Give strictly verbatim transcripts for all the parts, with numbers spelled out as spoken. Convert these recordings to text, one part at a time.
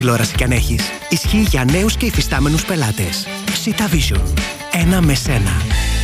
Τηλεόραση κι αν έχεις, ισχύει για νέους και υφιστάμενους πελάτες. Sita Vision. Ένα με σένα.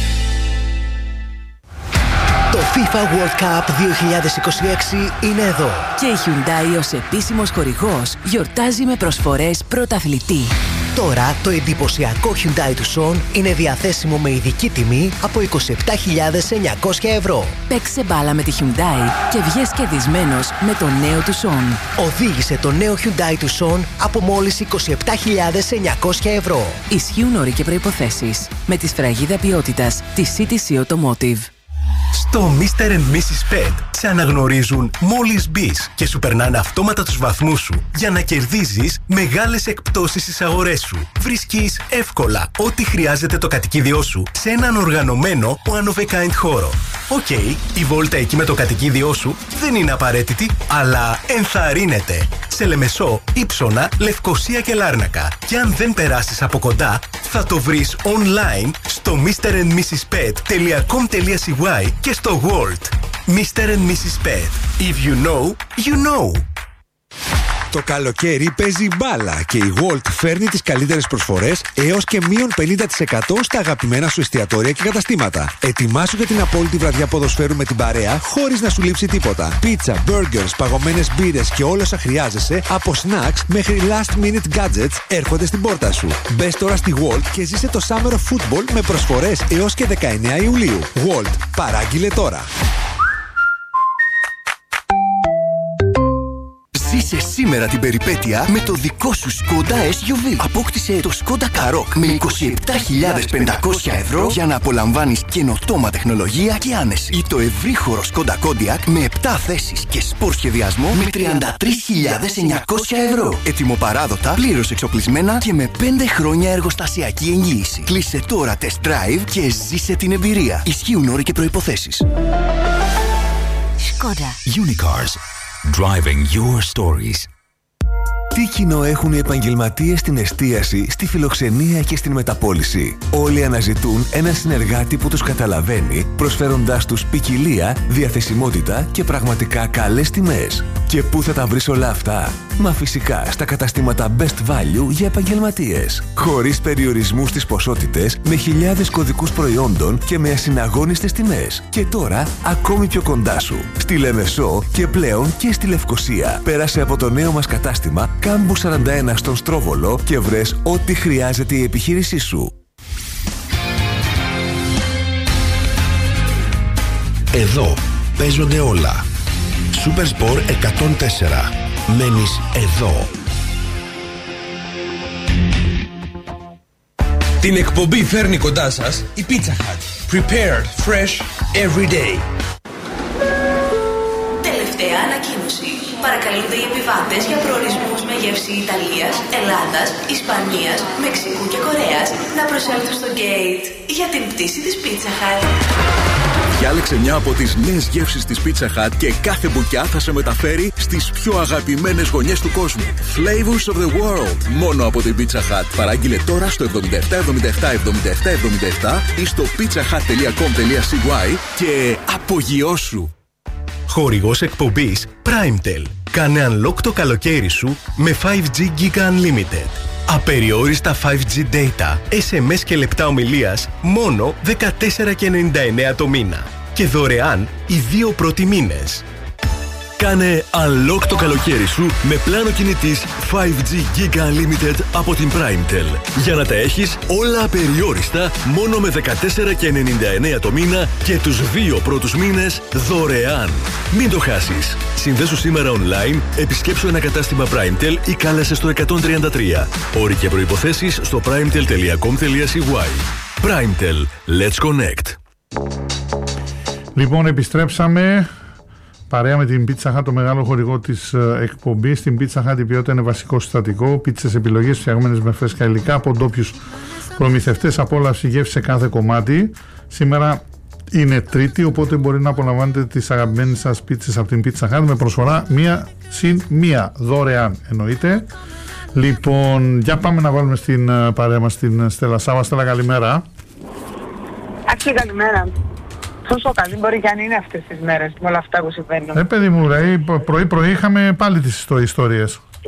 Το FIFA World Cup δύο χιλιάδες είκοσι έξι είναι εδώ. Και η Hyundai ως επίσημος χορηγός γιορτάζει με προσφορές πρωταθλητή. Τώρα το εντυπωσιακό Hyundai Tucson είναι διαθέσιμο με ειδική τιμή από είκοσι επτά χιλιάδες εννιακόσια ευρώ. Παίξε μπάλα με τη Hyundai και βγες κερδισμένος με το νέο Tucson. Οδήγησε το νέο Hyundai Tucson από μόλις είκοσι επτά χιλιάδες εννιακόσια ευρώ. Ισχύουν όροι και προϋποθέσεις. Με τη σφραγίδα ποιότητας της σι τι σι Automotive. Στο μίστερ and μίσις Pet σε αναγνωρίζουν μόλις μπεις και σου περνάνε αυτόματα τους βαθμούς σου για να κερδίζεις μεγάλες εκπτώσεις στις αγορές σου. Βρίσκεις εύκολα ό,τι χρειάζεται το κατοικίδιό σου σε έναν οργανωμένο one of a kind χώρο. Οκ, okay, η βόλτα εκεί με το κατοικίδιό σου δεν είναι απαραίτητη, αλλά ενθαρρύνεται. Σε Λεμεσό, Ύψωνα, Λευκοσία και Λάρνακα. Και αν δεν περάσεις από κοντά, θα το βρεις online στο μίστερ and μίσις pet τελεία κομ τελεία σι γουάι και στο World. μίστερ and μίσις Pet. If you know, you know. Το καλοκαίρι παίζει μπάλα και η Walt φέρνει τις καλύτερες προσφορές έως και μείον πενήντα τοις εκατό στα αγαπημένα σου εστιατόρια και καταστήματα. Ετοιμάσου για την απόλυτη βραδιά ποδοσφαίρου με την παρέα χωρίς να σου λείψει τίποτα. Πίτσα, burgers, παγωμένες μπύρες και όλα όσα χρειάζεσαι από snacks μέχρι last minute gadgets έρχονται στην πόρτα σου. Μπες τώρα στη Walt και ζήσε το Summer of Football με προσφορές έως και δεκαεννέα Ιουλίου. Walt, παράγγειλε τώρα. Ζήσε σήμερα την περιπέτεια με το δικό σου Skoda ες γιου βι. Απόκτησε το Skoda Karoq με είκοσι επτά χιλιάδες πεντακόσια ευρώ για να απολαμβάνεις καινοτόμα τεχνολογία και άνεση. Ή το ευρύχωρο Skoda Kodiaq με επτά θέσεις και σπορ σχεδιασμό με τριάντα τρεις χιλιάδες εννιακόσια ευρώ. Ετοιμοπαράδοτα, πλήρως εξοπλισμένα και με πέντε χρόνια εργοστασιακή εγγύηση. Κλείσε τώρα test drive και ζήσε την εμπειρία. Ισχύουν όροι και προϋποθέσεις. Skoda. Unicars. Driving your stories. Τι κοινό έχουν οι επαγγελματίες στην εστίαση, στη φιλοξενία και στην μεταπώληση? Όλοι αναζητούν ένα συνεργάτη που τους καταλαβαίνει, προσφέροντάς τους ποικιλία, διαθεσιμότητα και πραγματικά καλές τιμές. Και πού θα τα βρεις όλα αυτά? Μα φυσικά στα καταστήματα Best Value για επαγγελματίες. Χωρίς περιορισμούς στις ποσότητες, με χιλιάδες κωδικούς προϊόντων και με ασυναγώνιστες τιμές. Και τώρα ακόμη πιο κοντά σου. Στη Λεμεσό και πλέον και στη Λευκοσία. Πέρασε από το νέο μας κατάστημα Κάμπου σαράντα ένα στον Στρόβολο και βρες ό,τι χρειάζεται η επιχείρησή σου. Εδώ παίζονται όλα. Supersport εκατόν τέσσερα. Μένεις εδώ. Την εκπομπή φέρνει κοντά σας η Pizza Hut. Prepared fresh every day. Τελευταία ανακοίνωση. Παρακαλούνται οι επιβάτες για προορισμούς με γεύση Ιταλίας, Ελλάδας, Ισπανίας, Μεξικού και Κορέας να προσέλθουν στο gate για την πτήση της Pizza Hut. Διάλεξε μια από τις νέες γεύσεις της Pizza Hut και κάθε μπουκιά θα σε μεταφέρει στις πιο αγαπημένες γωνιές του κόσμου. Flavors of the world. Μόνο από την Pizza Hut. Παράγγειλε τώρα στο εβδομήντα επτά εβδομήντα επτά εβδομήντα επτά εβδομήντα επτά ή στο pizzahut τελεία κομ τελεία σι γουάι και απογειώσου. Χορηγός εκπομπής PrimeTel. Κάνε unlock το καλοκαίρι σου με φάιβ τζι Giga Unlimited. Απεριόριστα φάιβ τζι data, ες εμ ες και λεπτά ομιλίας μόνο δεκατέσσερα ενενήντα εννέα το μήνα. Και δωρεάν οι δύο πρώτοι μήνες. Κάνε unlock το καλοκαίρι σου με πλάνο κινητής φάιβ τζι Giga Unlimited από την PrimeTel. Για να τα έχεις όλα απεριόριστα μόνο με δεκατέσσερα ενενήντα εννέα το μήνα και τους δύο πρώτους μήνες δωρεάν. Μην το χάσεις. Συνδέσου σήμερα online, επισκέψου ένα κατάστημα PrimeTel ή κάλεσε στο εκατόν τριάντα τρία. Όροι και προϋποθέσεις στο primetel τελεία κομ τελεία σι γουάι. PrimeTel. Let's connect. Λοιπόν, επιστρέψαμε. Παρέα με την Pizza Hut, το μεγάλο χορηγό της ε, εκπομπής. Στην Pizza Hut η ποιότητα είναι βασικό συστατικό. Πίτσες επιλογές φτιαγμένες με φρέσκα υλικά από ντόπιους προμηθευτές. Απόλαυση γεύση σε κάθε κομμάτι. Σήμερα είναι Τρίτη, οπότε μπορεί να απολαμβάνετε τις αγαπημένες σας πίτσες από την Pizza Hut με προσφορά μία συν μία. Δωρεάν εννοείται. Λοιπόν, για πάμε να βάλουμε στην uh, παρέα μας την Στέλλα Σάβα. Στέλλα, καλημέρα. Άξι, καλημέρα. Πόσο καλή μπορεί και αν είναι αυτές τις μέρες με όλα αυτά που συμβαίνουν. Ε, παιδί μου, δηλαδή, πρωί-πρωί είχαμε πάλι τις ιστορίες.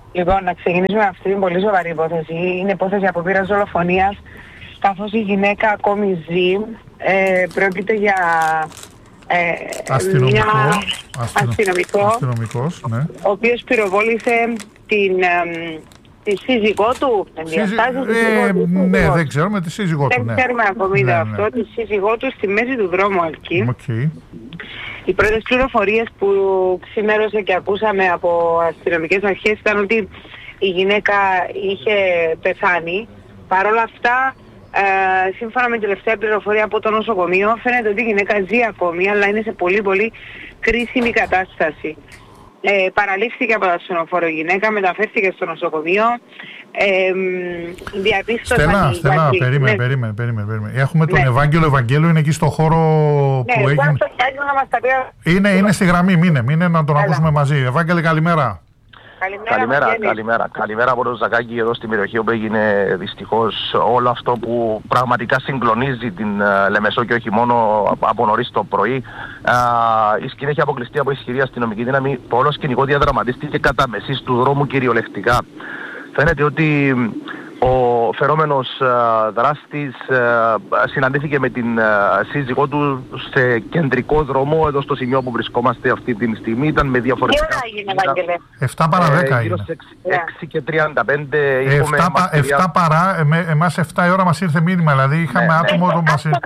Λοιπόν, να ξεκινήσουμε αυτή την πολύ σοβαρή υπόθεση. Είναι υπόθεση αποπείρας δολοφονίας, καθώς η γυναίκα ακόμη ζει. Ε, πρόκειται για ε, αστυνομικό, μια αστυνο... αστυνομικό, αστυνομικός, ναι. ο οποίος πυροβόλησε την, ε, τη σύζυγό του. Σύζυ... Ε, ναι, δεν ξέρουμε τη σύζυγό του. Δεν ναι. ξέρουμε ακόμη ναι, αυτό. Ναι. Τη σύζυγό του στη μέση του δρόμου εκεί. Okay. Οι πρώτες πληροφορίες που ξημέρωσε και ακούσαμε από αστυνομικές αρχές ήταν ότι η γυναίκα είχε πεθάνει. Παρ' όλα αυτά, ε, σύμφωνα με την τελευταία πληροφορία από το νοσοκομείο, φαίνεται ότι η γυναίκα ζει ακόμη, αλλά είναι σε πολύ πολύ κρίσιμη κατάσταση. Ε, παραλήφθηκε από το ασθενοφόρο η γυναίκα, μεταφέρθηκε στο νοσοκομείο. Ε, Στέλλα, Στέλλα, περίμενε, περίμενε, περίμενε, περίμενε. Έχουμε ναι. τον Ευάγγελο, Ευαγγέλο είναι εκεί στο χώρο ναι, που έγινε. Είναι, είναι στη γραμμή, μείνε, μείνε να τον Έλα. ακούσουμε μαζί. Ευάγγελε, καλημέρα. Καλημέρα, καλημέρα, καλημέρα. Καλημέρα από το Ζακάκι εδώ στην περιοχή όπου έγινε δυστυχώς όλο αυτό που πραγματικά συγκλονίζει την uh, Λεμεσό και όχι μόνο από νωρίς το πρωί. Uh, η σκηνή έχει αποκλειστεί από ισχυρή αστυνομική δύναμη. Το όλο σκηνικό διαδραματίστηκε κατά μεσής του δρόμου κυριολεκτικά. Φαίνεται ότι ο φερόμενος uh, δράστης uh, συναντήθηκε με την uh, σύζυγό του σε κεντρικό δρόμο εδώ στο σημείο που βρισκόμαστε αυτή τη στιγμή. Ήταν με διαφορετικά... Τι ώρα έγινε, Ευάγγελε? εφτά παρά δέκα ε, έγινε. έξι και τριάντα πέντε εφτά παρά, εμέ, εμάς εφτά η ώρα μας ήρθε μήνυμα, δηλαδή είχαμε ναι, άτομο ναι, το μας ήρθε.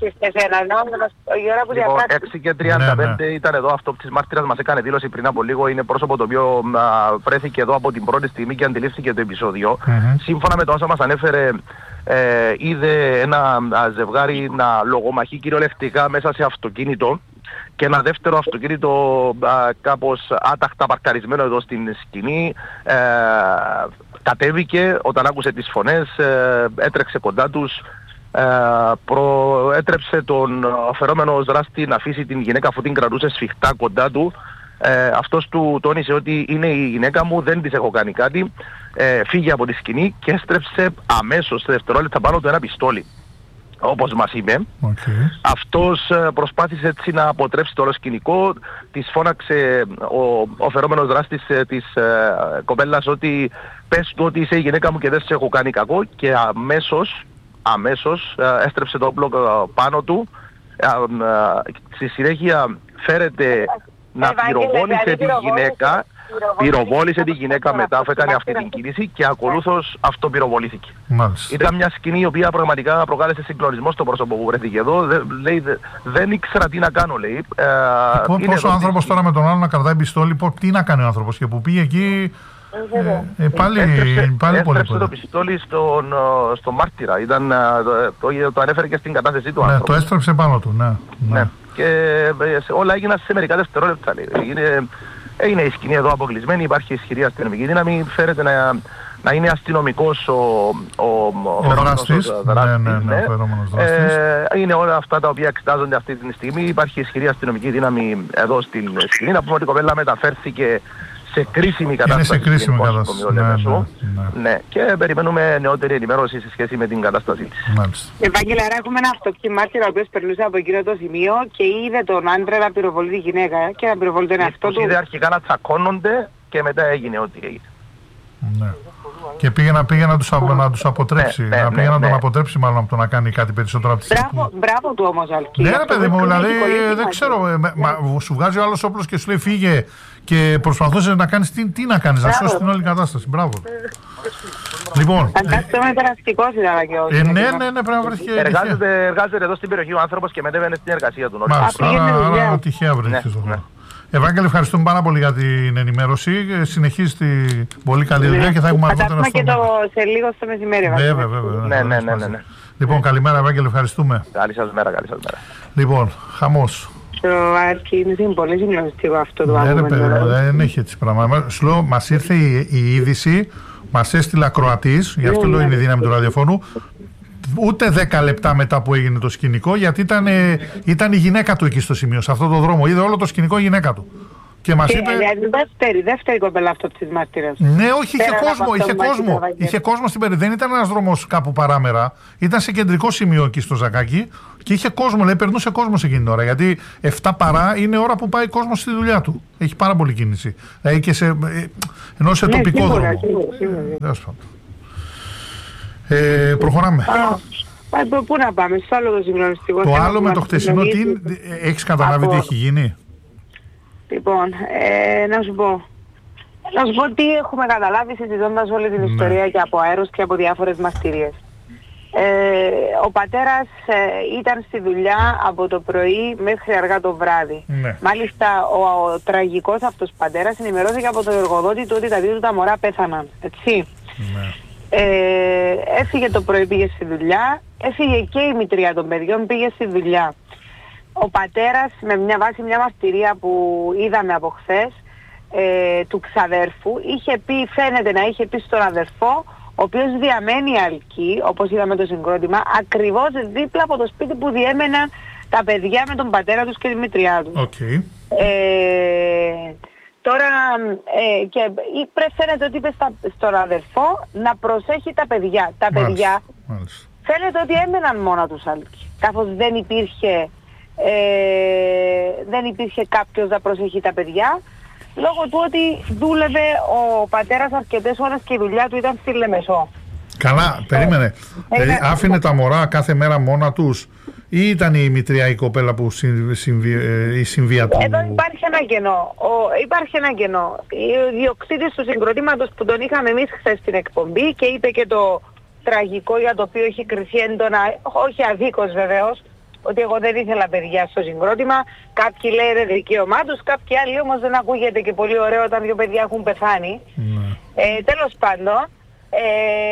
Λοιπόν, έξι και τριάντα πέντε ναι, ναι. ήταν εδώ, αυτό της μάρτυρας μας έκανε δήλωση πριν από λίγο, είναι πρόσωπο το οποίο α, βρέθηκε εδώ από την πρώτη στιγμή και αντιλήφθηκε το επεισόδιο. Mm-hmm. Σύμφωνα με το όσα μας ανέφερε, ε, είδε ένα α, ζευγάρι να λογομαχεί κυριολεκτικά μέσα σε αυτοκίνητο και ένα δεύτερο αυτοκίνητο α, κάπως άταχτα παρκαρισμένο εδώ στην σκηνή. Ε, κατέβηκε όταν άκουσε τις φωνές, ε, έτρεξε κοντά τους, ε, προέτρεψε τον αφαιρόμενο δράστη να αφήσει την γυναίκα αφού την κρατούσε σφιχτά κοντά του. Ε, αυτός του τόνισε ότι είναι η γυναίκα μου, δεν της έχω κάνει κάτι. Ε, φύγε από τη σκηνή και έστρεψε αμέσως σε δευτερόλεπτα πάνω του ένα πιστόλι. Όπως μας είπε, okay. αυτός προσπάθησε έτσι να αποτρέψει το όλο σκηνικό. Της φώναξε ο, ο φερόμενος δράστης της ε, κοπέλας ότι πες του ότι είσαι η γυναίκα μου και δεν σε έχω κάνει κακό, και αμέσως, αμέσως ε, έστρεψε το όπλο πάνω του. Ε, ε, στη συνέχεια φέρεται να πυροβόλησε τη γυναίκα. Πυροβόλησε τη γυναίκα μετά αφού έκανε αυτή την κίνηση και ακολούθως αυτοπυροβολήθηκε. Μάλιστα. Ήταν μια σκηνή η οποία πραγματικά προκάλεσε συγκλονισμό στο πρόσωπο που βρέθηκε εδώ. Δε, λέει, δε, δεν ήξερα τι να κάνω, λέει. Ε, Πώς ο άνθρωπος τώρα με τον άλλο να κρατάει πιστόλι, πώς, τι να κάνει ο άνθρωπος, και που πήγε εκεί. Ε, ε, πάλι έστρεψε, πάλι έστρεψε πολύ το πιστόλι στον, στο μάρτυρα. Ήταν, το, το, το ανέφερε και στην κατάθεσή του. Ναι, άνθρωπο. το έστρεψε πάνω του, ναι. ναι. ναι. Και ε, όλα έγιναν σε μερικά δευτερόλεπτα. Έγινε, έγινε η σκηνή εδώ αποκλεισμένη, υπάρχει ισχυρή αστυνομική δύναμη, φέρεται να, να είναι αστυνομικός ο, ο, ο, ο δράστης. Ναι, ναι, ναι, ναι. ναι. Ε, είναι όλα αυτά τα οποία εξετάζονται αυτή τη στιγμή. Υπάρχει ισχυρή αστυνομική δύναμη εδώ στην σκηνή. Να πούμε ότι η κοπέλα μεταφέρθηκε σε κρίσιμη κατάσταση. Είναι σε κρίσιμη κατάσταση. Ναι, ναι, ναι. ναι. Και περιμένουμε νεότερη ενημέρωση σε σχέση με την κατάστασή της. Ευάγγελα, άρα έχουμε ένα αυτοκίνητο μάρτυρα ο οποίος περνούσε από εκείνο το σημείο και είδε τον άντρα να πυροβολεί τη γυναίκα και να πυροβολεί τον εαυτό του. Είδε αρχικά να τσακώνονται και μετά έγινε ό,τι έγινε. Ναι. Και πήγε να, πήγε να, τους, να τους αποτρέψει. Ναι, ναι, να πήγε ναι, να τον ναι. αποτρέψει μάλλον από το να κάνει κάτι περισσότερο από τη στιγμή. Μπράβο, μπράβο του όμως, Αλκή. Ναι, ρε παιδί μου, δηλαδή δεν ξέρω. Μα, μα, σου βγάζει ο άλλος όπλος και σου λέει φύγε και προσπαθούσε να κάνεις τι, τι να κάνεις, να σώσεις την όλη κατάσταση. Μπράβο. Λοιπόν. Αντάξτε με περαστικός ήταν και όχι. Ε, ναι, ναι, ναι, πρέπει να βρεθεί και εργάζεται, εργάζεται εδώ στην περιοχή ο άνθρωπος και μετέβαινε στην εργασία του. Μάλιστα, άρα τυχαία βρέθηκε στο χώρο. Ευάγγελε, ευχαριστούμε πάρα πολύ για την ενημέρωση. Συνεχίζει την πολύ καλή δουλειά ναι. και θα έχουμε αργότερα στο και το σε λίγο στο μεσημέρι. Βέβαια, βέβαια. Ναι, ναι, ναι, ναι, ναι. Λοιπόν, ναι. καλημέρα, Ευάγγελε, ευχαριστούμε. Καλή σας μέρα, καλή σας μέρα. Λοιπόν, χαμός. Το Άρκη είναι πολύ συγκλονιστικό αυτό το άκουμα. Δεν έχει έτσι πράγμα. Σου λέω, μας ήρθε η, η είδηση, μας έστειλε ακροατής, γι' αυτό λέω είναι η δύναμη του ραδιοφώνου. Ούτε δέκα λεπτά μετά που έγινε το σκηνικό, γιατί ήταν, ήταν η γυναίκα του εκεί στο σημείο, σε αυτό το δρόμο. Είδε όλο το σκηνικό η γυναίκα του. Και μας και είπε. Δηλαδή, δεύτερη, δεύτερη κοπέλα αυτό της μάρτυρας. Ναι, όχι, είχε κόσμο. Είχε κόσμο. είχε κόσμο στην περιοχή. Δεν ήταν ένας δρόμος κάπου παράμερα. Ήταν σε κεντρικό σημείο εκεί στο Ζακάκι και είχε κόσμο. Λέει, περνούσε κόσμο εκείνη την ώρα. Γιατί εφτά παρά είναι ώρα που πάει κόσμο στη δουλειά του. Έχει πάρα πολύ κίνηση. Δηλαδή και σε, ενώ σε ναι, τοπικό σίγουρα, δρόμο. Σίγουρα, σίγουρα. Ε, προχωράμε. Α, πού να πάμε, στο άλλο το συγκλονιστικό. Το άλλο με το χτεσινό, τι έχεις καταλάβει τι έχει γίνει? Λοιπόν, ε, να σου πω. Να σου πω τι έχουμε καταλάβει συζητώντας όλη την ναι. ιστορία και από αέρος και από διάφορες μαρτυρίες. Ε, ο πατέρας ε, ήταν στη δουλειά από το πρωί μέχρι αργά το βράδυ. Ναι. Μάλιστα ο, ο, ο τραγικός αυτός πατέρας ενημερώθηκε από τον εργοδότη του ότι τα δύο του τα μωρά πέθαναν. Έτσι. Ναι. Ε, έφυγε το πρωί, πήγε στη δουλειά, έφυγε και η μητριά των παιδιών, πήγε στη δουλειά. Ο πατέρας, με μια βάση μια μαρτυρία που είδαμε από χθες, ε, του ξαδέρφου, είχε πει, φαίνεται να είχε πει στον αδερφό, ο οποίος διαμένει Αλκή, όπως είδαμε το συγκρότημα, ακριβώς δίπλα από το σπίτι που διέμεναν τα παιδιά με τον πατέρα τους και τη μητριά τους. Okay. Ε, τώρα, ε, και φαίνεται ότι είπε στα, στον αδερφό να προσέχει τα παιδιά. Τα μάλιστα, παιδιά μάλιστα. Φαίνεται ότι έμεναν μόνα τους Αλκή, καθώς δεν υπήρχε... Ε, δεν υπήρχε κάποιος να προσέχει τα παιδιά, λόγω του ότι δούλευε ο πατέρας αρκετές ώρες και η δουλειά του ήταν στη Λεμεσό. Καλά, περίμενε. Ε, δηλαδή, ε, άφηνε ε, τα μωρά κάθε μέρα μόνα τους ή ήταν η μητριά η κοπέλα που συμβεί, ε, η συμβία του? Εδώ υπάρχει ένα κενό. Ο, υπάρχει ένα κενό. Ο διοκτήτης του συγκροτήματος που τον είχαμε εμείς χθες στην εκπομπή και είπε και το τραγικό για το οποίο έχει κριθεί έντονα, όχι αδίκως βεβαίως, ότι εγώ δεν ήθελα παιδιά στο συγκρότημα. Κάποιοι λένε είναι δικαίωμά τους, κάποιοι άλλοι όμως δεν ακούγεται και πολύ ωραίο όταν δύο παιδιά έχουν πεθάνει. Mm. Ε, τέλος πάντων, ε,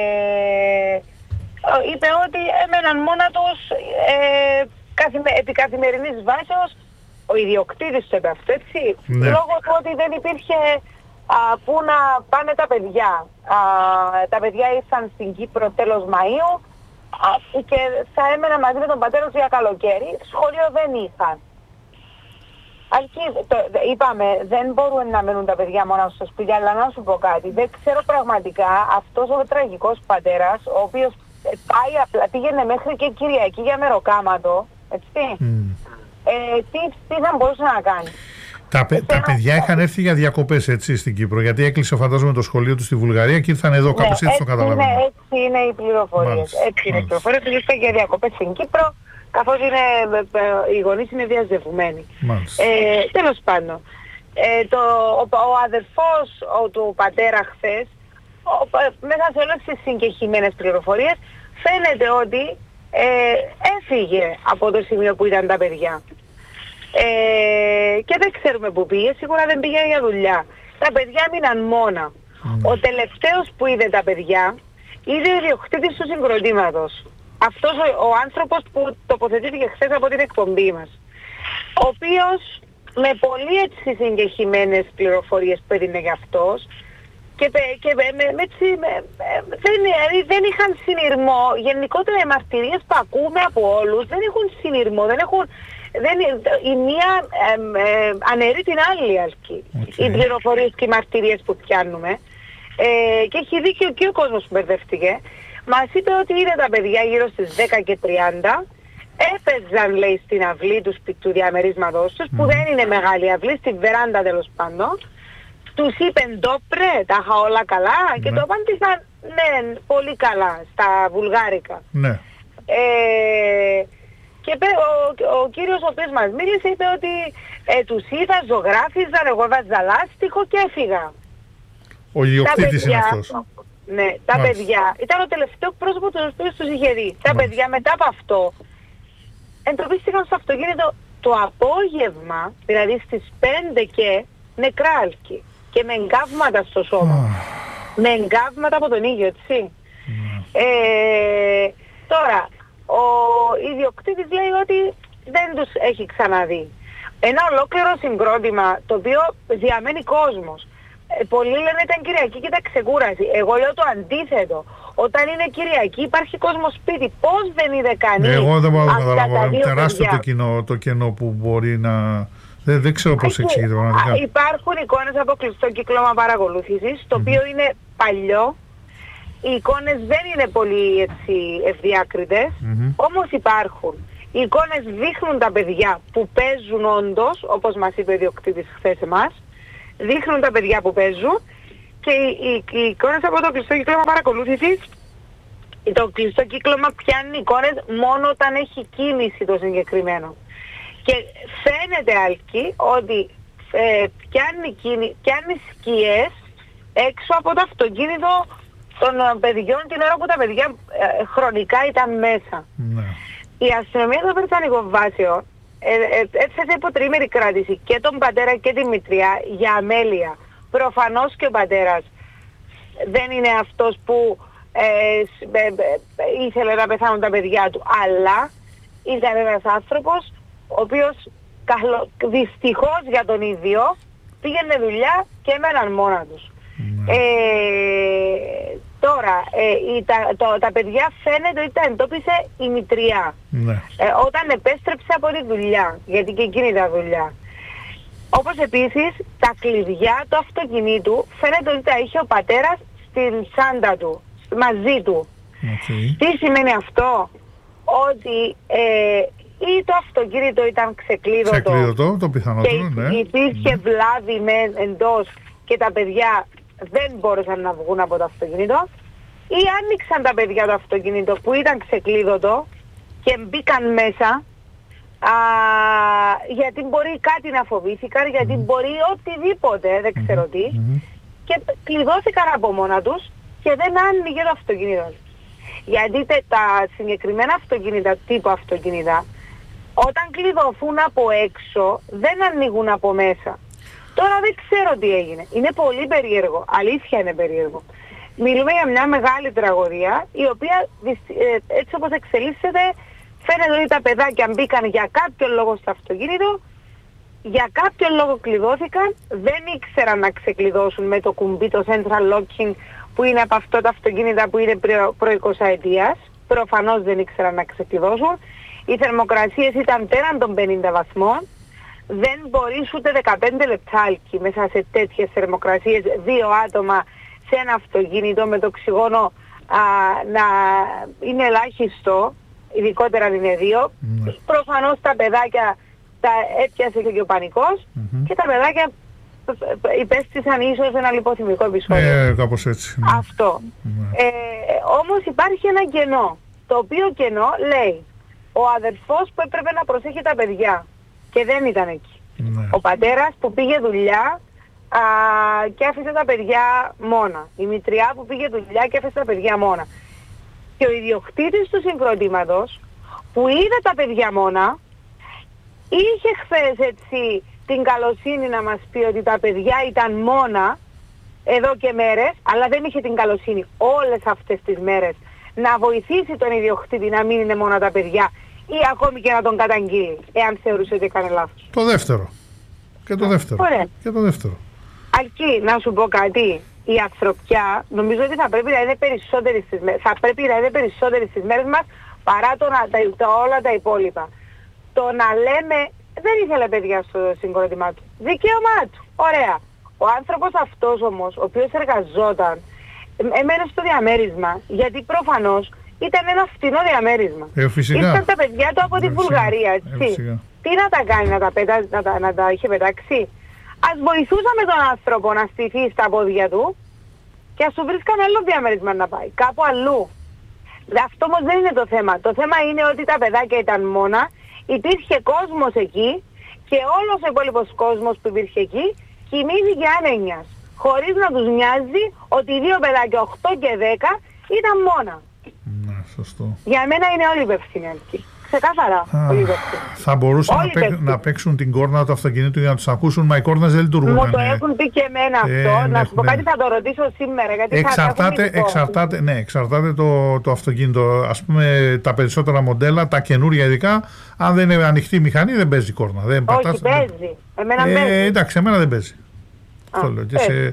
είπε ότι έμεναν μόνα τους ε, καθημε, επί καθημερινής βάσεως, ο ιδιοκτήτης το είπε αυτό, έτσι, mm. λόγω του ότι δεν υπήρχε α, πού να πάνε τα παιδιά. Α, τα παιδιά ήρθαν στην Κύπρο τέλος Μαΐου και θα έμενα μαζί με τον πατέρα του για καλοκαίρι. Σχολείο δεν είχαν. Αλκή, το, είπαμε, δεν μπορούν να μένουν τα παιδιά μόνα στο σπίτι, αλλά να σου πω κάτι. Δεν ξέρω πραγματικά αυτός ο τραγικός πατέρας, ο οποίος πάει απλά, πήγαινε μέχρι και Κυριακή για μεροκάματο, έτσι, mm. ε, τι, τι θα μπορούσε να κάνει. Τα, παι, τα παιδιά είχαν έρθει για διακοπές, έτσι, στην Κύπρο, γιατί έκλεισε φαντάζομαι το σχολείο του στη Βουλγαρία και ήρθαν εδώ, κάπως ναι, έτσι το καταλαβαίνω. Ναι, έτσι είναι οι πληροφορίες. Έτσι είναι οι πληροφορίες. Ήρθαν για διακοπές στην Κύπρο, καθώς είναι, οι γονείς είναι διαζευμένοι. Ε, τέλος πάντων, ε, το, ο, ο αδερφός ο, του πατέρα χθες, ο, μέσα σε όλες τις συγκεχημένες πληροφορίες, φαίνεται ότι ε, έφυγε από το σημείο που ήταν τα παιδιά. Ε, και δεν ξέρουμε που πήγε, σίγουρα δεν πήγε για δουλειά. Τα παιδιά μείναν μόνα. Mm. Ο τελευταίος που είδε τα παιδιά είδε ο ιδιοκτήτης του συγκροτήματος. Αυτός ο, ο άνθρωπος που τοποθετήθηκε χθες από την εκπομπή μας. Ο οποίος με πολύ έτσι συγκεκριμένες πληροφορίες που έδινε για αυτός και, και με, με, έτσι, με, δεν, δεν είχαν συνειρμό. Γενικότερα οι μαρτυρίες που ακούμε από όλους δεν έχουν συνειρμό, δεν έχουν... Δεν, η μία ε, ε, αναιρεί την άλλη Αλκή. Okay. Οι πληροφορίες και οι μαρτυρίες που πιάνουμε. Ε, και έχει δίκιο και ο κόσμος που μπερδεύτηκε. Μας είπε ότι είδε τα παιδιά γύρω στις δέκα και τριάντα. Έπαιζαν, λέει, στην αυλή του, του διαμερίσματος τους, mm. που δεν είναι μεγάλη αυλή, στην βεράντα τέλος πάντων. Τους είπε ντόπρε, τα είχα όλα καλά. Mm. Και το απάντησαν ναι, πολύ καλά, στα βουλγάρικα. Mm. Ε, Και ο, ο κύριος ο οποίος μας μίλησε είπε ότι ε, τους είδα, ζωγράφιζαν, εγώ έβαζα λάστιχο και έφυγα. Ο ιδιοκτήτης είναι αυτός. Ναι, τα Μάλιστα. παιδιά. Ήταν ο τελευταίο πρόσωπο του οποίος τους είχε δει. Μάλιστα. Τα παιδιά μετά από αυτό εντροπίστηκαν στο αυτοκίνητο το απόγευμα, δηλαδή στις πέντε και νεκρά Αλκή. Και με εγκάβματα στο σώμα. με εγκάβματα από τον ήλιο, έτσι. Ε, τώρα... Ο ιδιοκτήτης λέει ότι δεν τους έχει ξαναδεί. Ένα ολόκληρο συγκρότημα το οποίο διαμένει κόσμος. Ε, πολλοί λένε ήταν Κυριακή και ήταν ξεκούραση. Εγώ λέω το αντίθετο. Όταν είναι Κυριακή υπάρχει κόσμο σπίτι. Πώς δεν είδε κανείς? Εγώ δεν μπορώ να καταλάβω. Τεράστιο το, κοινό, το κενό που μπορεί να... Δεν, δεν ξέρω πώς εξηγείται πραγματικά. Υπάρχουν εικόνες από κλειστό κύκλωμα παρακολούθησης, το mm-hmm. οποίο είναι παλιό. Οι εικόνες δεν είναι πολύ έτσι ευδιάκριτες, mm-hmm. όμως υπάρχουν. Οι εικόνες δείχνουν τα παιδιά που παίζουν όντως, όπως μας είπε ο ιδιοκτήτης χθες εμάς, δείχνουν τα παιδιά που παίζουν και οι, οι, οι εικόνες από το κλειστό κύκλωμα παρακολούθησης, το κλειστό κύκλωμα πιάνει εικόνες μόνο όταν έχει κίνηση το συγκεκριμένο. Και φαίνεται, Άλκη, ότι ε, πιάνει, κίνη, πιάνει σκιές έξω από το αυτοκίνητο των παιδιών την ώρα που τα παιδιά ε, χρονικά ήταν μέσα. Ναι. Η αστυνομία των Βρετανικοβάσεων ε, ε, έθεσε υπό τριήμερη κράτηση και τον πατέρα και τη μητριά για αμέλεια. Προφανώς και ο πατέρας δεν είναι αυτός που ε, ε, ε, ήθελε να πεθάνουν τα παιδιά του, αλλά ήταν ένας άνθρωπος ο οποίος καλο, δυστυχώς για τον ίδιο πήγαινε δουλειά και έμεναν μόνα τους. Mm. Ε, τώρα, ε, η, τα, το, τα παιδιά φαίνεται ότι τα εντόπισε η μητριά. Mm. Ε, όταν επέστρεψε από τη δουλειά, γιατί και εκείνη ήταν δουλειά. Όπως επίσης, τα κλειδιά του αυτοκινήτου φαίνεται ότι τα είχε ο πατέρας στην τσάντα του, μαζί του. Okay. Τι σημαίνει αυτό? Ότι ε, ή το αυτοκίνητο ήταν ξεκλείδωτο, ξεκλείδωτο το πιθανότερο, και ναι. υπήρχε ναι. βλάβη με, εντός και τα παιδιά δεν μπόρεσαν να βγουν από το αυτοκίνητο, ή άνοιξαν τα παιδιά το αυτοκίνητο που ήταν ξεκλείδωτο και μπήκαν μέσα, α, γιατί μπορεί κάτι να φοβήθηκαν, γιατί mm. μπορεί οτιδήποτε, δεν ξέρω mm. τι, mm. και κλειδώθηκαν από μόνα τους και δεν άνοιγε το αυτοκίνητο. Γιατί τε, τα συγκεκριμένα αυτοκίνητα, τύπου αυτοκίνητα, όταν κλειδωθούν από έξω, δεν ανοίγουν από μέσα. Τώρα δεν ξέρω τι έγινε. Είναι πολύ περίεργο. Αλήθεια είναι περίεργο. Μιλούμε για μια μεγάλη τραγωδία, η οποία έτσι όπως εξελίσσεται, φαίνεται ότι τα παιδάκια μπήκαν για κάποιον λόγο στο αυτοκίνητο, για κάποιον λόγο κλειδώθηκαν, δεν ήξεραν να ξεκλειδώσουν με το κουμπί, το central locking, που είναι από αυτό τα αυτοκίνητα που είναι προ εικοσαετίας. Προφανώς δεν ήξεραν να ξεκλειδώσουν. Οι θερμοκρασίες ήταν πέραν των πενήντα βαθμών. Δεν μπορείς ούτε δεκαπέντε λεπτάλκι μέσα σε τέτοιες θερμοκρασίες, δύο άτομα σε ένα αυτοκίνητο με το οξυγόνο α, να είναι ελάχιστο, ειδικότερα αν είναι δύο. Mm. Προφανώς τα παιδάκια τα έπιασε και ο πανικός mm-hmm. και τα παιδάκια υπέστησαν ίσως ένα λιποθυμικό επεισόδιο. Ε, κάπως έτσι. Ναι. Αυτό. Mm. Ε, όμως υπάρχει ένα κενό, το οποίο κενό λέει ο αδερφός που έπρεπε να προσέχει τα παιδιά και δεν ήταν εκεί. Ναι. Ο πατέρας που πήγε δουλειά α, και άφησε τα παιδιά μόνα. Η μητριά που πήγε δουλειά και άφησε τα παιδιά μόνα. Και ο ιδιοκτήτης του συγκροτήματος που είδε τα παιδιά μόνα, είχε χθες έτσι την καλοσύνη να μας πει ότι τα παιδιά ήταν μόνα εδώ και μέρες, αλλά δεν είχε την καλοσύνη όλες αυτές τις μέρες να βοηθήσει τον ιδιοκτήτη να μην είναι μόνα τα παιδιά ή ακόμη και να τον καταγγείλει, εάν θεωρούσε ότι έκανε λάθος. Το δεύτερο. Και το δεύτερο. Ωραία. Και το δεύτερο. Αρκεί να σου πω κάτι. Η ανθρωπιά νομίζω ότι θα πρέπει να είναι περισσότερη στις μέρες, θα πρέπει να είναι περισσότερη στις μέρες μας παρά το να, τα, τα, όλα τα υπόλοιπα. Το να λέμε δεν ήθελε παιδιά στο συγκρότημά του. Δικαίωμά του. Ωραία. Ο άνθρωπος αυτός όμως, ο οποίος εργαζόταν, έμενε στο διαμέρισμα, γιατί προφανώς ήταν ένα φτηνό διαμέρισμα. Ε, Ήρθαν τα παιδιά του από ε, την Βουλγαρία, έτσι. Ε, Τι να τα κάνει, να τα, πετα, να, τα, να τα είχε πετάξει. Ας βοηθούσαμε τον άνθρωπο να στηθεί στα πόδια του και ας του βρίσκαμε άλλο διαμέρισμα να πάει, κάπου αλλού. Αυτό όμως δεν είναι το θέμα. Το θέμα είναι ότι τα παιδάκια ήταν μόνα, υπήρχε κόσμος εκεί και όλος ο υπόλοιπος κόσμος που υπήρχε εκεί κοιμήθηκε άνενιας, χωρίς να τους νοιάζει ότι οι δύο παιδάκια οκτώ και δέκα ήταν μόνα. Ναι, σωστό. Για μένα είναι όλοι υπεύθυνοι εκεί. Ξεκάθαρα. Θα μπορούσαν να, παί, να παίξουν την κόρνα του αυτοκινήτου για να τους ακούσουν, μα οι κόρνες δεν λειτουργούν. Μου το έχουν πει και εμένα αυτό. Ε, να σου πω κάτι, θα το ρωτήσω σήμερα. Γιατί εξαρτάται, θα εξαρτάται, ναι, εξαρτάται το, το αυτοκίνητο. Ας πούμε τα περισσότερα μοντέλα, τα καινούρια ειδικά, αν δεν είναι ανοιχτή η μηχανή, δεν παίζει κόρνα. Δεν Όχι, πατάς, παίζει. Εμένα ε, παίζει. Εντάξει, εμένα δεν παίζει. Α, αυτό λέω. Και, σε,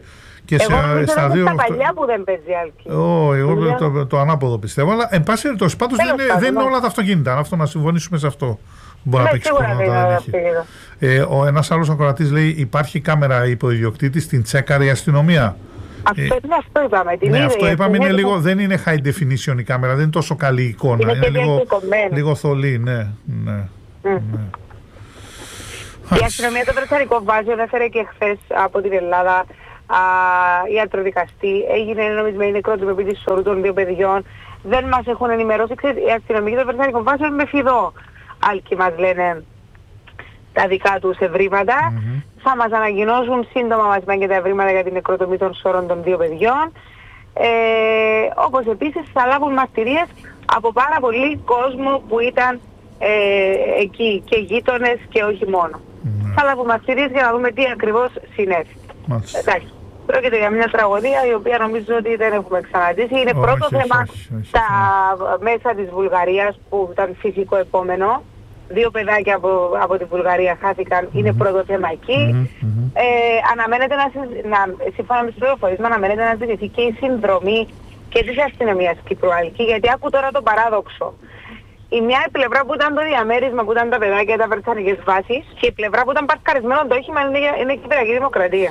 Και εγώ νομίζω στα είναι δύο... στα παλιά που δεν παίζει άλκη. Oh, εγώ το, το, το ανάποδο πιστεύω. Αλλά εν πάση περιπτώσει, πάντως δεν, είναι, δεν είναι όλα τα αυτοκίνητα. Αυτό να συμφωνήσουμε σε αυτό. Μπορεί να παίξει χρόνο. Ε, ο ένας άλλος ακροατής λέει: υπάρχει κάμερα υποδιοκτήτη, την τσέκαρη η αστυνομία. Αυτό, ε, είναι αυτό είπαμε. Την ναι, είδε, αυτό είπαμε. Είναι το... λίγο, δεν είναι high definition η κάμερα, δεν είναι τόσο καλή εικόνα. Είναι, είναι λίγο, λίγο, λίγο θολή, ναι. ναι, mm. ναι. Η αστυνομία το Βρετανικό Βάζιο έφερε και χθες από την Ελλάδα α, ιατροδικαστή. Έγινε νομισμένη νεκροτροπή σωρού των δύο παιδιών. Δεν μας έχουν ενημερώσει. Ξέρετε, η αστυνομία του Βρετανικού Βάζιο με φιδό. Άλλοι μας λένε τα δικά τους ευρήματα. Mm-hmm. Θα μας ανακοινώσουν σύντομα μας και τα ευρήματα για την νεκροτομή των σώρων των δύο παιδιών. Ε, όπως επίσης θα λάβουν μαρτυρίες από πάρα πολύ κόσμο που ήταν ε, εκεί και γείτονες και όχι μόνο. Mm-hmm. Θα λάβουν μαρτυρίες για να δούμε τι ακριβώς συνέβη. Mm-hmm. Εντάξει. Πρόκειται για μια τραγωδία η οποία νομίζω ότι δεν έχουμε ξαναζήσει. Είναι όχι, πρώτο όχι, θέμα όχι, όχι, στα όχι. μέσα της Βουλγαρίας που ήταν φυσικό επόμενο. Δύο παιδάκια από, από τη Βουλγαρία χάθηκαν, mm-hmm. είναι πρώτο θέμα εκεί. Mm-hmm. Ε, αναμένεται να, να, σύμφωνα με τις πληροφορίες μου, αναμένεται να ζητηθεί και η συνδρομή και της αστυνομίας Κυπρουαλική, γιατί άκου τώρα το παράδοξο. Η μια η πλευρά που ήταν το διαμέρισμα, που ήταν τα παιδάκια, τα βρετανικές βάσεις, και η πλευρά που ήταν παρκαρισμένο το όχημα είναι, είναι η Κυπριακή Δημοκρατία.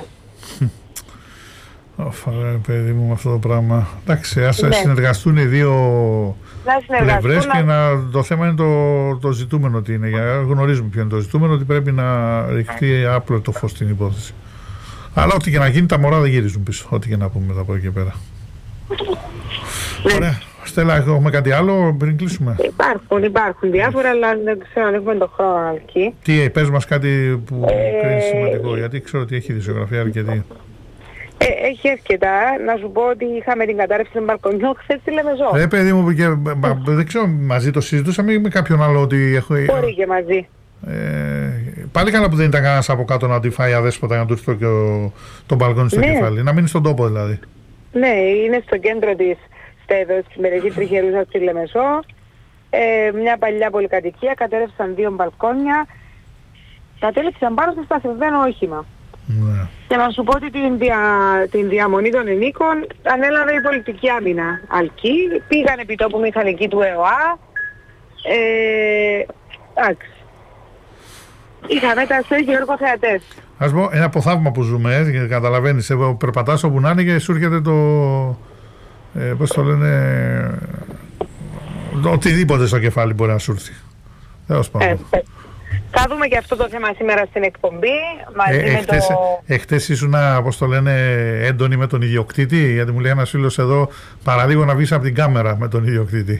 Ωφα, παιδί μου, με αυτό το πράγμα. Εντάξει, ας ναι. συνεργαστούν οι δύο πλευρές και να, το θέμα είναι το, το ζητούμενο τι είναι. Γνωρίζουμε ποιο είναι το ζητούμενο, ότι πρέπει να ρηχτεί άπλο το φως στην υπόθεση. Αλλά ό,τι και να γίνει, τα μωρά δεν γυρίζουν πίσω. Ό,τι και να πούμε μετά από εκεί και πέρα. Ναι. Ωραία. Στέλλα, έχουμε κάτι άλλο πριν κλείσουμε? Υπάρχουν, υπάρχουν διάφορα, αλλά δεν ξέρω αν έχουμε τον χρόνο εκεί. Τι, πες μας κάτι που ε... είναι σημαντικό, γιατί ξέρω ότι έχει ειδησιογραφία αρκετή. Ε, έχει αρκετά. Να σου πω ότι είχαμε την κατάρρευση των μπαλκονιών χθες στη Λεμεζό. Ε, παιδί μου, και, μα, δεν ξέρω, μαζί το συζητούσαμε ή με κάποιον άλλο ότι έχω... Μπορεί και μαζί. Ε, πάλι καλά που δεν ήταν κανένας από κάτω να τη φάει αδέσποτα για να του έρθει το, το μπαλκόνι στο ναι. κεφάλι. Να μείνει στον τόπο δηλαδή. Ναι, είναι στο κέντρο της Στέδος, στην περιοχή Τριχερούσα στη Λεμεζό. Ε, μια παλιά πολυκατοικία, κατέρευσαν δύο μπαλκόνια. Κατέληξαν πάνω στο σταθερμένο όχημα. Ναι. Και να σου πω ότι την, δια, την διαμονή των ενίκων ανέλαβε η πολιτική άμυνα Αλκή. Πήγαν επί τόπου μηχανική του ΕΟΑ. Ε, εντάξει. Είχαμε τα στο Γιώργο θεατές. Ας πω ένα αποθαύμα που ζούμε, ε, καταλαβαίνεις, ε, περπατάς όπου να είναι και σου έρχεται το, ε, πώς το λένε, το, οτιδήποτε στο κεφάλι μπορεί να σου έρθει. Τέλος πάντων. Ε, ε. Θα δούμε και αυτό το θέμα σήμερα στην εκπομπή. Μαζί ε, με εχθές, το... εχθές ήσουν, πώς το λένε, έντονη με τον ιδιοκτήτη, γιατί μου λέει ένας φίλος εδώ, παραλίγο να βγεις από την κάμερα με τον ιδιοκτήτη.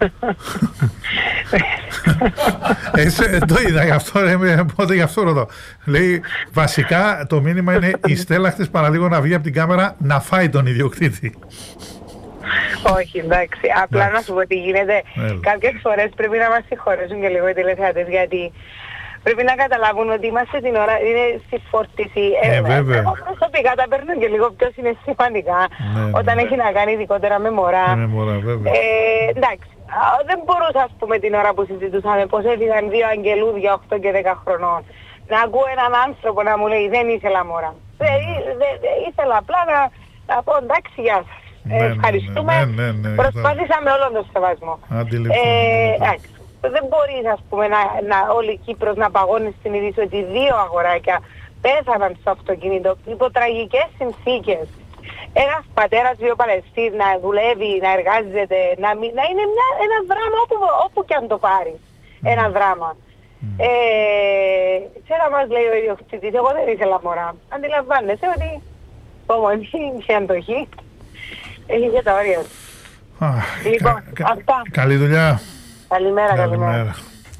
ε, το είδα γι' αυτό, ρε, πότε γι' αυτό ρωτώ. Λέει, βασικά το μήνυμα είναι η Στέλλα χθες παραλίγο να βγει από την κάμερα να φάει τον ιδιοκτήτη. Όχι, εντάξει. Απλά να σου πω τι γίνεται. Κάποιες φορές πρέπει να μας συγχωρέσουν και λίγο οι τηλεθεατές, γιατί πρέπει να καταλάβουν ότι είμαστε την ώρα, είναι στη φόρτιση. Ε, βέβαια. Εγώ προσωπικά τα παίρνω και λίγο πιο συναισθηματικά, ναι, όταν ναι. έχει να κάνει ειδικότερα με μωρά. Με μωρά, βέβαια. Ε, εντάξει. Δεν μπορούσα, ας πούμε, την ώρα που συζητούσαμε πως έφυγαν δύο αγγελούδια οκτώ και δέκα χρονών, να ακούω έναν άνθρωπο να μου λέει δεν ήθελα μωρά. Δεν δε, δε, ήθελα απλά να, να πω εντάξει, γεια σας. Ναι, ευχαριστούμε. Ναι, ναι, ναι, ναι, προσπάθησα με όλον τον σεβασμό. Ε, δεν μπορείς, ας πούμε, να, να, όλη η Κύπρος να παγώνει στην είδηση ότι δύο αγοράκια πέθαναν στο αυτοκίνητο υπό τραγικές συνθήκες. Ένας πατέρας βιοπαλαιστής να δουλεύει, να εργάζεται, να, μη, να είναι μια, ένα δράμα όπου, όπου και αν το πάρει. Mm. Ένα δράμα. Mm. Ε, ξέρω μας λέει ο ιδιοκτήτης, εγώ δεν ήθελα μωρά. Αντιλαμβάνεσαι ότι υπομονή και αντοχή έχει και τα όρια. Λοιπόν, κα, αυτά. Καλή δουλειά. Καλημέρα, καλημέρα.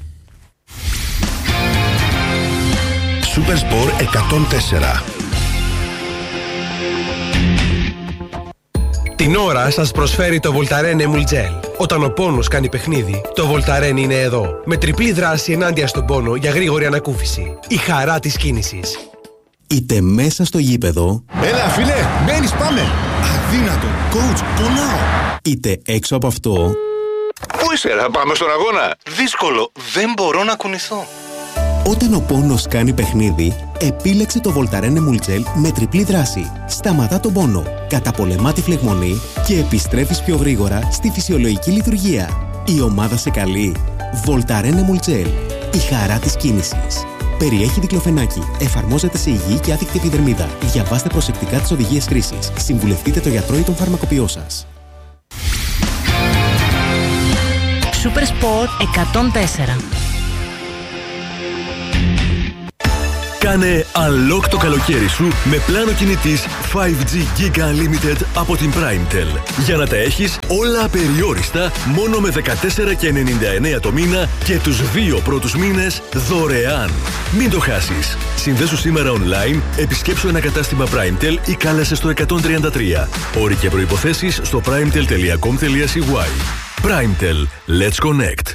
Supersport εκατόν τέσσερα. Την ώρα σας προσφέρει το Voltaren Emul Gel. Όταν ο πόνος κάνει παιχνίδι, το Voltaren είναι εδώ. Με τριπλή δράση ενάντια στον πόνο για γρήγορη ανακούφιση. Η χαρά της κίνησης. Είτε μέσα στο γήπεδο. Έλα φίλε, μπαίνεις, πάμε. Αδύνατο, coach, πονάω. Είτε έξω από αυτό. Πού είσαι, να πάμε στον αγώνα. Δύσκολο, δεν μπορώ να κουνηθώ. Όταν ο πόνος κάνει παιχνίδι, επίλεξε το Voltaren Emulgel με τριπλή δράση. Σταματά τον πόνο, καταπολεμά τη φλεγμονή και επιστρέφεις πιο γρήγορα στη φυσιολογική λειτουργία. Η ομάδα σε καλεί. Voltaren Emulgel. Η χαρά της κίνησης. Περιέχει δικλοφενάκι. Εφαρμόζεται σε υγιή και άθικτη επιδερμίδα. Διαβάστε προσεκτικά τις οδηγίες χρήσης. Συμβουλευτείτε το γιατρό ή τον φαρμακοποιό σας. Supersport εκατόν τέσσερα. Κάνε unlock το καλοκαίρι σου με πλάνο κινητής φάιβ τζι Giga Unlimited από την PrimeTel. Για να τα έχεις όλα απεριόριστα μόνο με δεκατέσσερα και ενενήντα εννέα το μήνα και τους δύο πρώτους μήνες δωρεάν. Μην το χάσεις. Συνδέσου σήμερα online, επισκέψου ένα κατάστημα PrimeTel ή κάλεσε στο εκατόν τριάντα τρία. Όροι και προϋποθέσεις στο primetel τελεία com τελεία c y. PrimeTel. Let's connect.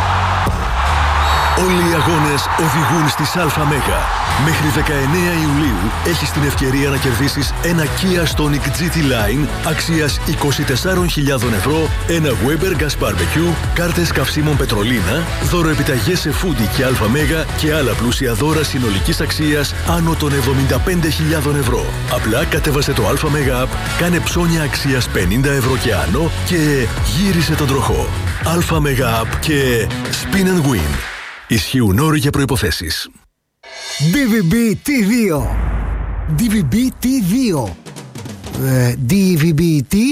Όλοι οι αγώνες οδηγούν στις ΑΜΕΓΑ. Μέχρι δεκαεννέα Ιουλίου έχεις την ευκαιρία να κερδίσεις ένα Kia Stonic τζι τι Line αξίας είκοσι τεσσάρες χιλιάδες ευρώ, ένα Weber Gas Barbecue, κάρτες καυσίμων Πετρολίνα, δωροεπιταγές σε Foodie και ΑΜΕΓΑ και άλλα πλούσια δώρα συνολικής αξίας άνω των εβδομήντα πέντε χιλιάδες ευρώ. Απλά κατέβασε το ΑΜΕΓΑ App, κάνε ψώνια αξίας πενήντα ευρώ και άνω και γύρισε τον τροχό. ΑΜΕΓΑ App και Spin and Win. Ισχύουν όροι και προϋποθέσεις. ντι βι μπι τι δύο. ντι βι μπι τι δύο. Ε, ντι βι μπι τι.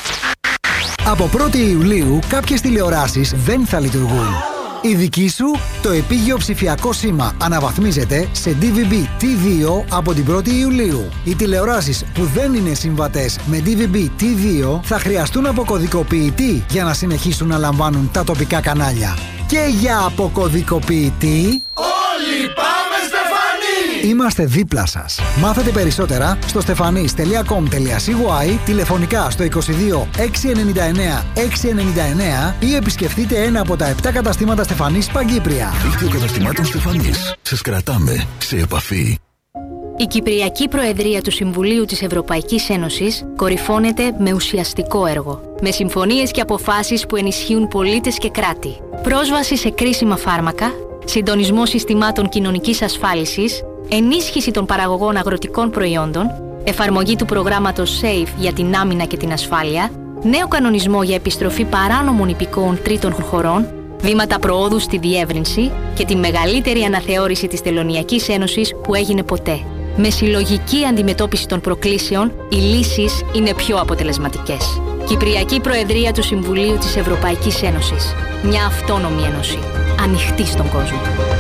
Από πρώτη Ιουλίου κάποιες τηλεοράσεις δεν θα λειτουργούν. Η δική σου, το επίγειο ψηφιακό σήμα αναβαθμίζεται σε ντι βι μπι τι δύο από την πρώτη Ιουλίου. Οι τηλεοράσεις που δεν είναι συμβατές με ντι βι μπι τι δύο θα χρειαστούν αποκωδικοποιητή για να συνεχίσουν να λαμβάνουν τα τοπικά κανάλια. Και για αποκωδικοποιητή... Όλοι πάμε Στεφανή! Είμαστε δίπλα σας. Μάθετε περισσότερα στο stefanis τελεία com τελεία c y, τηλεφωνικά στο είκοσι δύο έξι ενενήντα εννέα έξι ενενήντα εννέα ή επισκεφτείτε ένα από τα επτά καταστήματα Στεφανής Παγκύπρια. Δίκτυο καταστημάτων Στεφανής. Σας κρατάμε σε επαφή. Η Κυπριακή Προεδρία του Συμβουλίου της Ευρωπαϊκής Ένωσης κορυφώνεται με ουσιαστικό έργο, με συμφωνίες και αποφάσεις που ενισχύουν πολίτες και κράτη, πρόσβαση σε κρίσιμα φάρμακα, συντονισμό συστημάτων κοινωνικής ασφάλισης, ενίσχυση των παραγωγών αγροτικών προϊόντων, εφαρμογή του προγράμματος SAFE για την άμυνα και την ασφάλεια, νέο κανονισμό για επιστροφή παράνομων υπηκόων τρίτων χωρών, βήματα προόδου στη διεύρυνση και τη μεγαλύτερη αναθεώρηση της Τελωνειακής Ένωσης που έγινε ποτέ. Με συλλογική αντιμετώπιση των προκλήσεων, οι λύσεις είναι πιο αποτελεσματικές. Κυπριακή Προεδρία του Συμβουλίου της Ευρωπαϊκής Ένωσης. Μια αυτόνομη ένωση. Ανοιχτή στον κόσμο.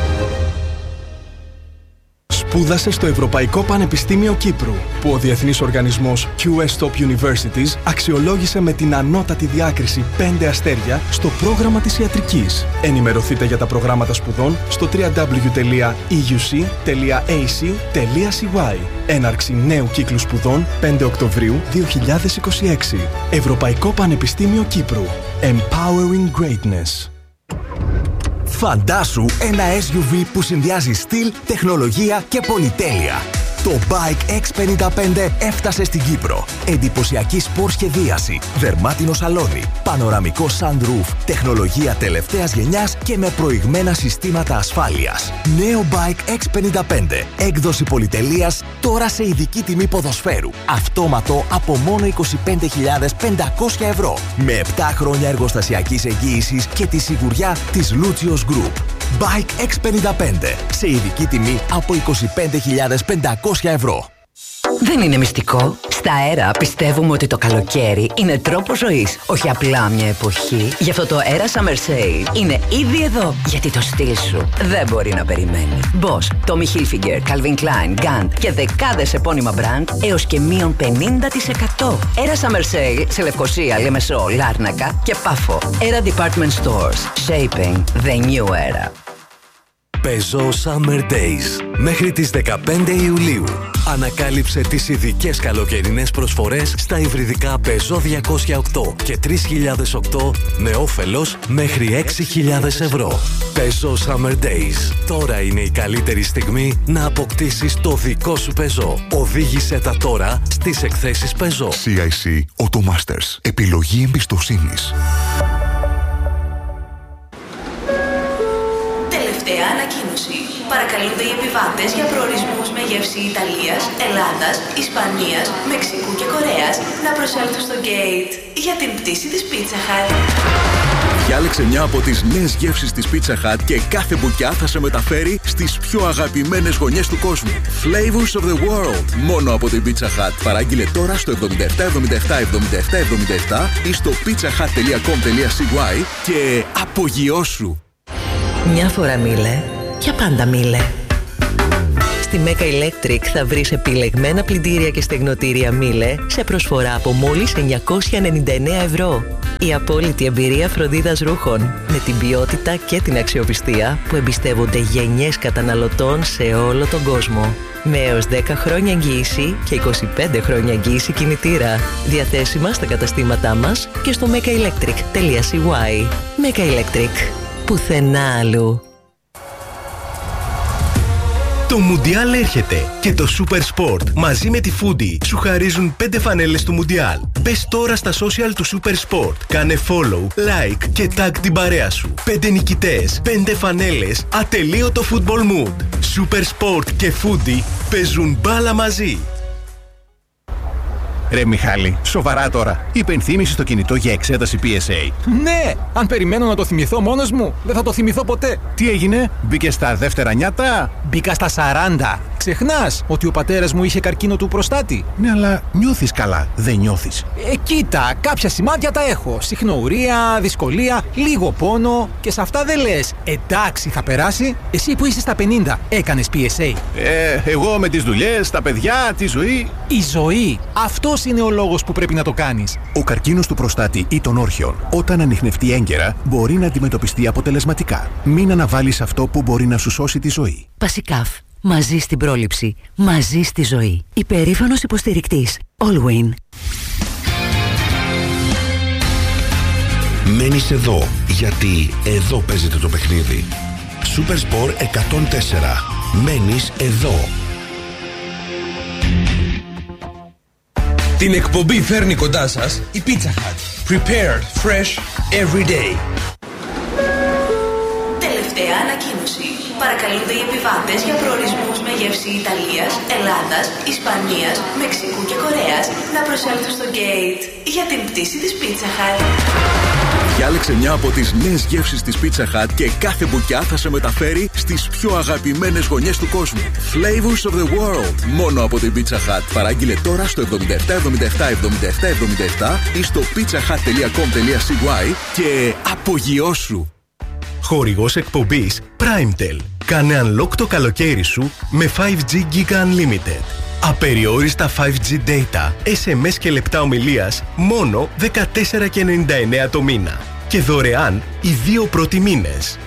Σπούδασε στο Ευρωπαϊκό Πανεπιστήμιο Κύπρου, που ο διεθνής οργανισμός κιου ες Top Universities αξιολόγησε με την ανώτατη διάκριση πέντε αστέρια στο πρόγραμμα της ιατρικής. Ενημερωθείτε για τα προγράμματα σπουδών στο double-u double-u double-u τελεία ι γιου σι τελεία έι σι τελεία σι γουάι. Έναρξη νέου κύκλου σπουδών πέντε Οκτωβρίου δύο χιλιάδες είκοσι έξι. Ευρωπαϊκό Πανεπιστήμιο Κύπρου. Empowering Greatness. Φαντάσου ένα ες γιου βι που συνδυάζει στυλ, τεχνολογία και πολυτέλεια. Το Bike εξ πενήντα πέντε έφτασε στην Κύπρο. Εντυπωσιακή σπορ σχεδίαση, δερμάτινο σαλόνι, πανοραμικό sunroof, τεχνολογία τελευταίας γενιάς και με προηγμένα συστήματα ασφάλειας. Νέο Bike εξ πενήντα πέντε, έκδοση πολυτελείας, τώρα σε ειδική τιμή ποδοσφαίρου. Αυτόματο από μόνο είκοσι πέντε χιλιάδες πεντακόσια ευρώ. Με επτά χρόνια εργοστασιακής εγγύησης και τη σιγουριά της Lucios Group. Bike εξ πενήντα πέντε, σε ειδική τιμή από είκοσι πέντε χιλιάδες πεντακόσια ευρώ. Δεν είναι μυστικό. Στα Αέρα πιστεύουμε ότι το καλοκαίρι είναι τρόπος ζωής, όχι απλά μια εποχή. Γι' αυτό το Aera Summer Sale είναι ήδη εδώ, γιατί το στυλ σου δεν μπορεί να περιμένει. Boss, Tommy Hilfiger, Calvin Klein, Gant και δεκάδες επώνυμα brand έως και μείον πενήντα τοις εκατό. Aera Summer Sale σε Λευκοσία, Λεμεσό, Λάρνακα και Πάφο. Aera Department Stores. Shaping the new era. Peugeot Summer Days. Μέχρι τις δεκαπέντε Ιουλίου. Ανακάλυψε τις ειδικές καλοκαιρινές προσφορές στα υβριδικά Peugeot διακόσια οκτώ και τρεις χιλιάδες οκτώ με όφελος μέχρι έξι χιλιάδες ευρώ. Peugeot Summer Days. Τώρα είναι η καλύτερη στιγμή να αποκτήσεις το δικό σου Peugeot. Οδήγησε τα τώρα στις εκθέσεις Peugeot. σι άι σι Automasters. Επιλογή εμπιστοσύνης. Τελευταία ανακοίνωση. Παρακαλούνται οι επιβάτες για προορισμούς με γεύση Ιταλίας, Ελλάδας, Ισπανίας, Μεξικού και Κορέας να προσέλθουν στο gate για την πτήση της Pizza Hut. Διάλεξε μια από τις νέες γεύσεις της Pizza Hut και κάθε μπουκιά θα σε μεταφέρει στις πιο αγαπημένες γωνιές του κόσμου. Flavors of the world. Μόνο από την Pizza Hut. Παράγγειλε τώρα στο εβδομήντα επτά εβδομήντα επτά εβδομήντα επτά εβδομήντα επτά ή στο pizzahut τελεία com τελεία c y και απογειώσου. Μια φορά μίλε, για πάντα μίλε. Στη Mega Electric θα βρεις επιλεγμένα πλυντήρια και στεγνοτήρια Miele σε προσφορά από μόλις εννιακόσια ενενήντα εννέα ευρώ. Η απόλυτη εμπειρία φροντίδας ρούχων με την ποιότητα και την αξιοπιστία που εμπιστεύονται γενιές καταναλωτών σε όλο τον κόσμο. Με έως δέκα χρόνια εγγύηση και είκοσι πέντε χρόνια εγγύηση κινητήρα. Διαθέσιμα στα καταστήματά μας και στο mega electric τελεία c y. Mega Electric. Πουθενά αλλού. Το Μουντιάλ έρχεται και το Super Sport μαζί με τη Foodie σου χαρίζουν πέντε φανέλες του Μουντιάλ. Μπες τώρα στα social του Super Sport, κάνε follow, like και tag την παρέα σου. Πέντε νικητές, πέντε φανέλες, ατελείωτο football mood. Super Sport και Foodie παίζουν μπάλα μαζί. Ρε Μιχάλη, σοβαρά τώρα. Υπενθύμηση στο κινητό για εξέταση πι ες έι. Ναι! Αν περιμένω να το θυμηθώ μόνος μου, δεν θα το θυμηθώ ποτέ. Τι έγινε, μπήκε στα δεύτερα νιάτα? Μπήκα στα σαράντα. Ξεχνάς ότι ο πατέρας μου είχε καρκίνο του προστάτη. Ναι, αλλά νιώθεις καλά, δεν νιώθεις? Ε, κοίτα, κάποια σημάδια τα έχω. Συχνουρία, δυσκολία, λίγο πόνο και σε αυτά δεν λες εντάξει θα περάσει. Εσύ που είσαι στα πενήντα, έκανες πι ες έι? Ε, εγώ με τις δουλειές, τα παιδιά, τη ζωή. Η ζωή. Αυτός είναι ο λόγος που πρέπει να το κάνεις. Ο καρκίνος του προστάτη ή των όρχεων, όταν ανιχνευτεί έγκαιρα, μπορεί να αντιμετωπιστεί αποτελεσματικά. Μην αναβάλεις αυτό που μπορεί να σου σώσει τη ζωή. Πασικάφ. Μαζί στην πρόληψη. Μαζί στη ζωή. Υπερήφανος υποστηρικτής. Allwyn. Μένεις εδώ, γιατί εδώ παίζεται το παιχνίδι. Super Sport εκατόν τέσσερα. Μένεις εδώ. Την εκπομπή φέρνει κοντά σας η Pizza Hut. Prepared fresh every day. Τελευταία ανακοίνωση. Παρακαλούνται οι επιβάτες για προορισμούς με γεύση Ιταλίας, Ελλάδας, Ισπανίας, Μεξικού και Κορέας να προσέλθουν στο gate για την πτήση της Pizza Hut. Διάλεξε μια από τις νέες γεύσεις της Pizza Hut και κάθε μπουκιά θα σε μεταφέρει στις πιο αγαπημένες γωνιές του κόσμου. Flavors of the world. Μόνο από την Pizza Hut. Παράγγειλε τώρα στο εβδομήντα επτά εβδομήντα επτά εβδομήντα επτά εβδομήντα επτά ή στο pizzahut τελεία com τελεία c y και απογειώσου. Χορηγός εκπομπής PrimeTel. Κάνε unlock το καλοκαίρι σου με φάιβ τζι Giga Unlimited. Απεριόριστα φάιβ τζι data, ες εμ ες και λεπτά ομιλίας μόνο δεκατέσσερα και ενενήντα εννέα το μήνα. Και δωρεάν οι δύο πρώτοι μήνες.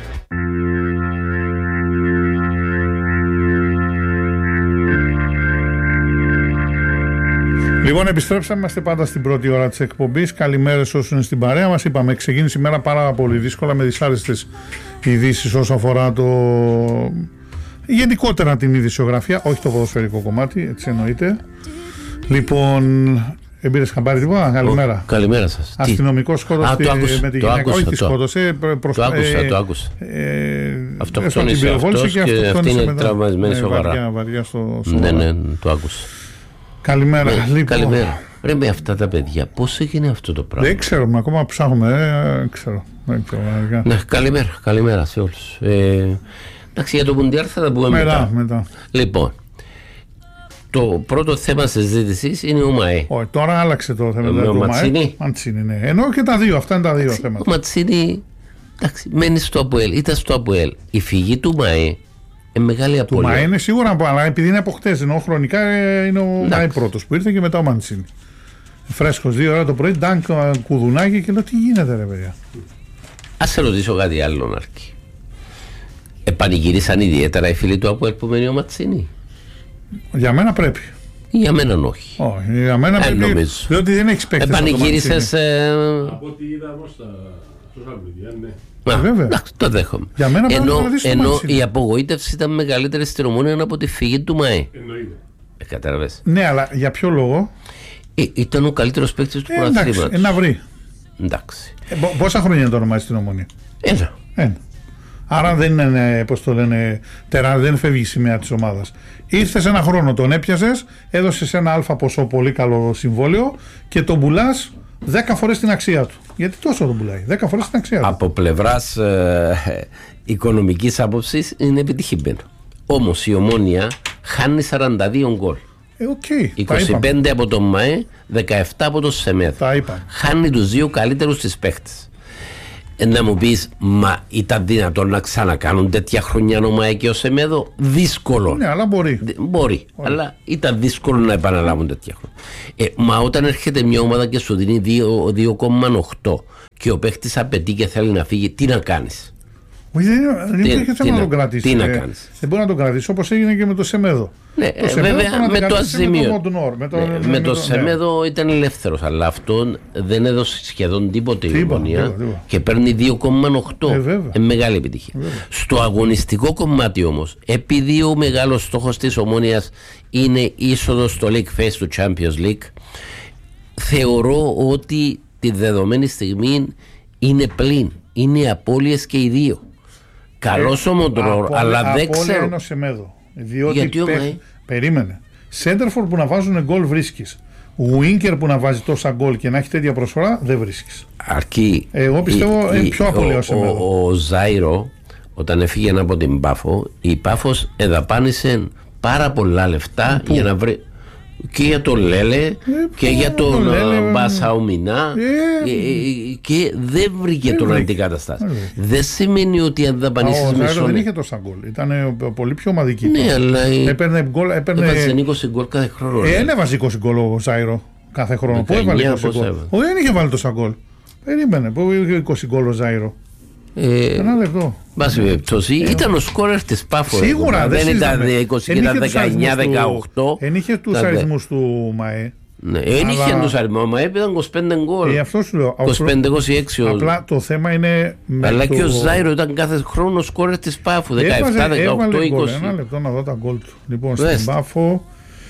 Λοιπόν, επιστρέψαμε, είμαστε πάντα στην πρώτη ώρα της εκπομπής. Καλημέρα σε όσους είναι στην παρέα μας. Είπαμε, ξεκίνησε η μέρα πάρα πολύ δύσκολα με δυσάρεστες ειδήσεις όσο αφορά το... γενικότερα την ειδησιογραφία, όχι το ποδοσφαιρικό κομμάτι, έτσι εννοείται. Λοιπόν, εμπειρες χαμπάρι τίποτα, καλημέρα. Καλημέρα σας. Αστυνομικός σκότωσε με τη γυναίκα, όχι τη σκότωσε. Το άκουσα, το άκουσα. Αυτοκτόνησε αυτός και αυτή είναι τραυματισμένη σοβαρά. Ναι, ναι, το άκουσα. Καλημέρα. Ναι, λοιπόν. Καλημέρα. Ρε με αυτά τα παιδιά, πώς έγινε αυτό το πράγμα? Δεν ξέρω, ακόμα ψάχνουμε, ε, ξέρω. Δεν ξέρω ναι, καλημέρα, καλημέρα σε όλους. Ε, εντάξει, για το Μουντιάλ θα τα πούμε μετά. Μετά, μετά. Λοιπόν, το πρώτο θέμα συζήτησης είναι ο ΜΑΕ. Όχι, τώρα άλλαξε το θέμα. Με ο Ματσίνη. Ματσίνη, ναι. Ενώ και τα δύο, αυτά είναι τα δύο θέματα. Ο Ματσίνη, εντάξει, μένει στο ΑΠΟΕΛ, ήταν στο ΑΠΟΕΛ. Η φυγή του ΜΑΕ είναι μεγάλη απώλεια. Του ΜΑΕ είναι σίγουρα, αλλά επειδή είναι από χτες, ενώ χρονικά είναι ο ΜΑΕ πρώτος που ήρθε και μετά ο Ματσίνη. Φρέσκος, δύο ώρα το πρωί, ντάνκ, κουδουνάκι και λέω τι γίνεται ρε παιδιά. Ας σε ρωτήσω κάτι άλλο, Νάρκη. Επανηγύρισαν ιδιαίτερα οι φίλοι του ΑΠΟΕΛ που μένει ο Ματσίνη? Για μένα πρέπει. Για μένα όχι. Όχι, για μένα ε, πρέπει. Διότι δεν έχει παίκτες. Επανηγύρισες. Ε... Από ό,τι είδα όμως στα social media, ναι. Α, βέβαια. Εντάξει, το δέχομαι. Για μένα ενώ ενώ η απογοήτευση ήταν μεγαλύτερη στην Ομόνοια από τη φυγή του ΜΑΕ. Εννοείται. Ε, κατάλαβες. Ναι, αλλά για ποιο λόγο? Ε, ήταν ο καλύτερος παίκτης του ε, πρωταθλήματος. Εντάξει, να βρει. Εντάξει. Ε, πόσα χρόνια είναι το ονομάζει στην Ομόνοια? Ένα. Ένα. Άρα δεν είναι, πώς το λένε, τερά, δεν φεύγει η σημαία της ομάδας. Ήρθες ένα χρόνο, τον έπιασες, έδωσες ένα αλφα ποσό πολύ καλό συμβόλαιο και τον πουλάς δέκα φορές την αξία του. Γιατί τόσο τον πουλάει, δέκα φορές την αξία του. Από πλευράς ε, οικονομικής άποψης είναι επιτυχημένο. Όμως η Ομόνοια χάνει σαράντα δύο γκολ. Ε, okay, είκοσι πέντε από τον ΜΑΕ, δεκαεπτά από τον Σεμέδο. Χάνει τους δύο καλύτερους της παίχτες. Ε, να μου πεις, μα ήταν δυνατόν να ξανακάνουν τέτοια χρονιά ο ΜΑΕ και ο Σεμέδο? Δύσκολο. Ναι, αλλά μπορεί. Μπορεί, μπορεί. Αλλά ήταν δύσκολο να επαναλάβουν τέτοια χρόνια. Ε, μα όταν έρχεται μια ομάδα και σου δίνει δύο κόμμα οκτώ και ο παίχτης απαιτεί και θέλει να φύγει, τι να κάνεις? Όχι, δεν υπήρχε θέμα να τον κρατήσει. Τι να κάνεις? Δεν μπορεί να τον κρατήσει όπως έγινε και με το Σεμέδο. Ναι, το Σεμέδο βέβαια με το Αζημίο. Με το, ναι, με με το, το Σεμέδο ναι. Ήταν ελεύθερος, αλλά αυτόν δεν έδωσε σχεδόν τίποτε η Ομόνοια και παίρνει δύο κόμμα οκτώ. Ε, ε, μεγάλη επιτυχία. Ε, Στο αγωνιστικό κομμάτι όμως, επειδή ο μεγάλος στόχος της Ομόνοιας είναι η είσοδος στο League Phase του Champions League, θεωρώ ότι τη δεδομένη στιγμή είναι πλην. Είναι απώλειες και οι δύο. Καλός ο Μοντρόρ, αλλά δεν ξέρω. Απώλεια είναι ο Σεμέδο. Διότι Γιατί πέ... ο... περίμενε. Σέντερφορ που να βάζουν γκολ βρίσκεις. Βίνκερ που να βάζει τόσα γκολ και να έχει τέτοια προσφορά δεν βρίσκεις. Αρκεί. Εγώ πιστεύω είναι πιο απώλεια ο Σεμέδο. Ο, ο, ο Ζάιρο, όταν έφυγε από την Πάφο, η Πάφος εδαπάνησε πάρα πολλά λεφτά που? για να βρει. Και για τον Λέλε ε, και για τον Μπασαουμινά ε, ε, και δεν βρήκε τον αντικαταστάτη. Δεν σημαίνει ότι αν δαπανίσεις μισό. Δεν είχε τόσα γκολ. Ήταν πολύ πιο ομαδική. Ναι, αλλά έπαιρνε γκολ. Έβαζε είκοσι γκολ κάθε χρόνο. Ε, δεν έβαζε είκοσι γκολ ο Ζάιρο κάθε χρόνο. Πού έβαλε είκοσι γκολ? Δεν είχε βάλει τόσα γκολ. Περίμενε. Πού είχε είκοσι γκολ ο Ζάιρο? Ε, Ένα λεπτό. Βάση περιπτώσει, ε, ήταν ο σκόρερ της Πάφο. Σίγουρα δεν ήταν είκοσι και ήταν δεκαεννιά δεκαοκτώ. Δεν είχε τους αριθμούς του ΜΑΕ. Ναι, δεν είχε τους αριθμούς. Ο ΜΑΕ ήταν είκοσι πέντε γκολ. Ε, αυτό σου λέω. είκοσι πέντε είκοσι έξι. Απλά το θέμα είναι. Αλλά το... και ο Ζάιρο ήταν κάθε χρόνο σκόρερ της Πάφο. δεκαεπτά δεκαοκτώ είκοσι. Ένα λεπτό να δω τα γκολ του. Λοιπόν, στην Πάφο.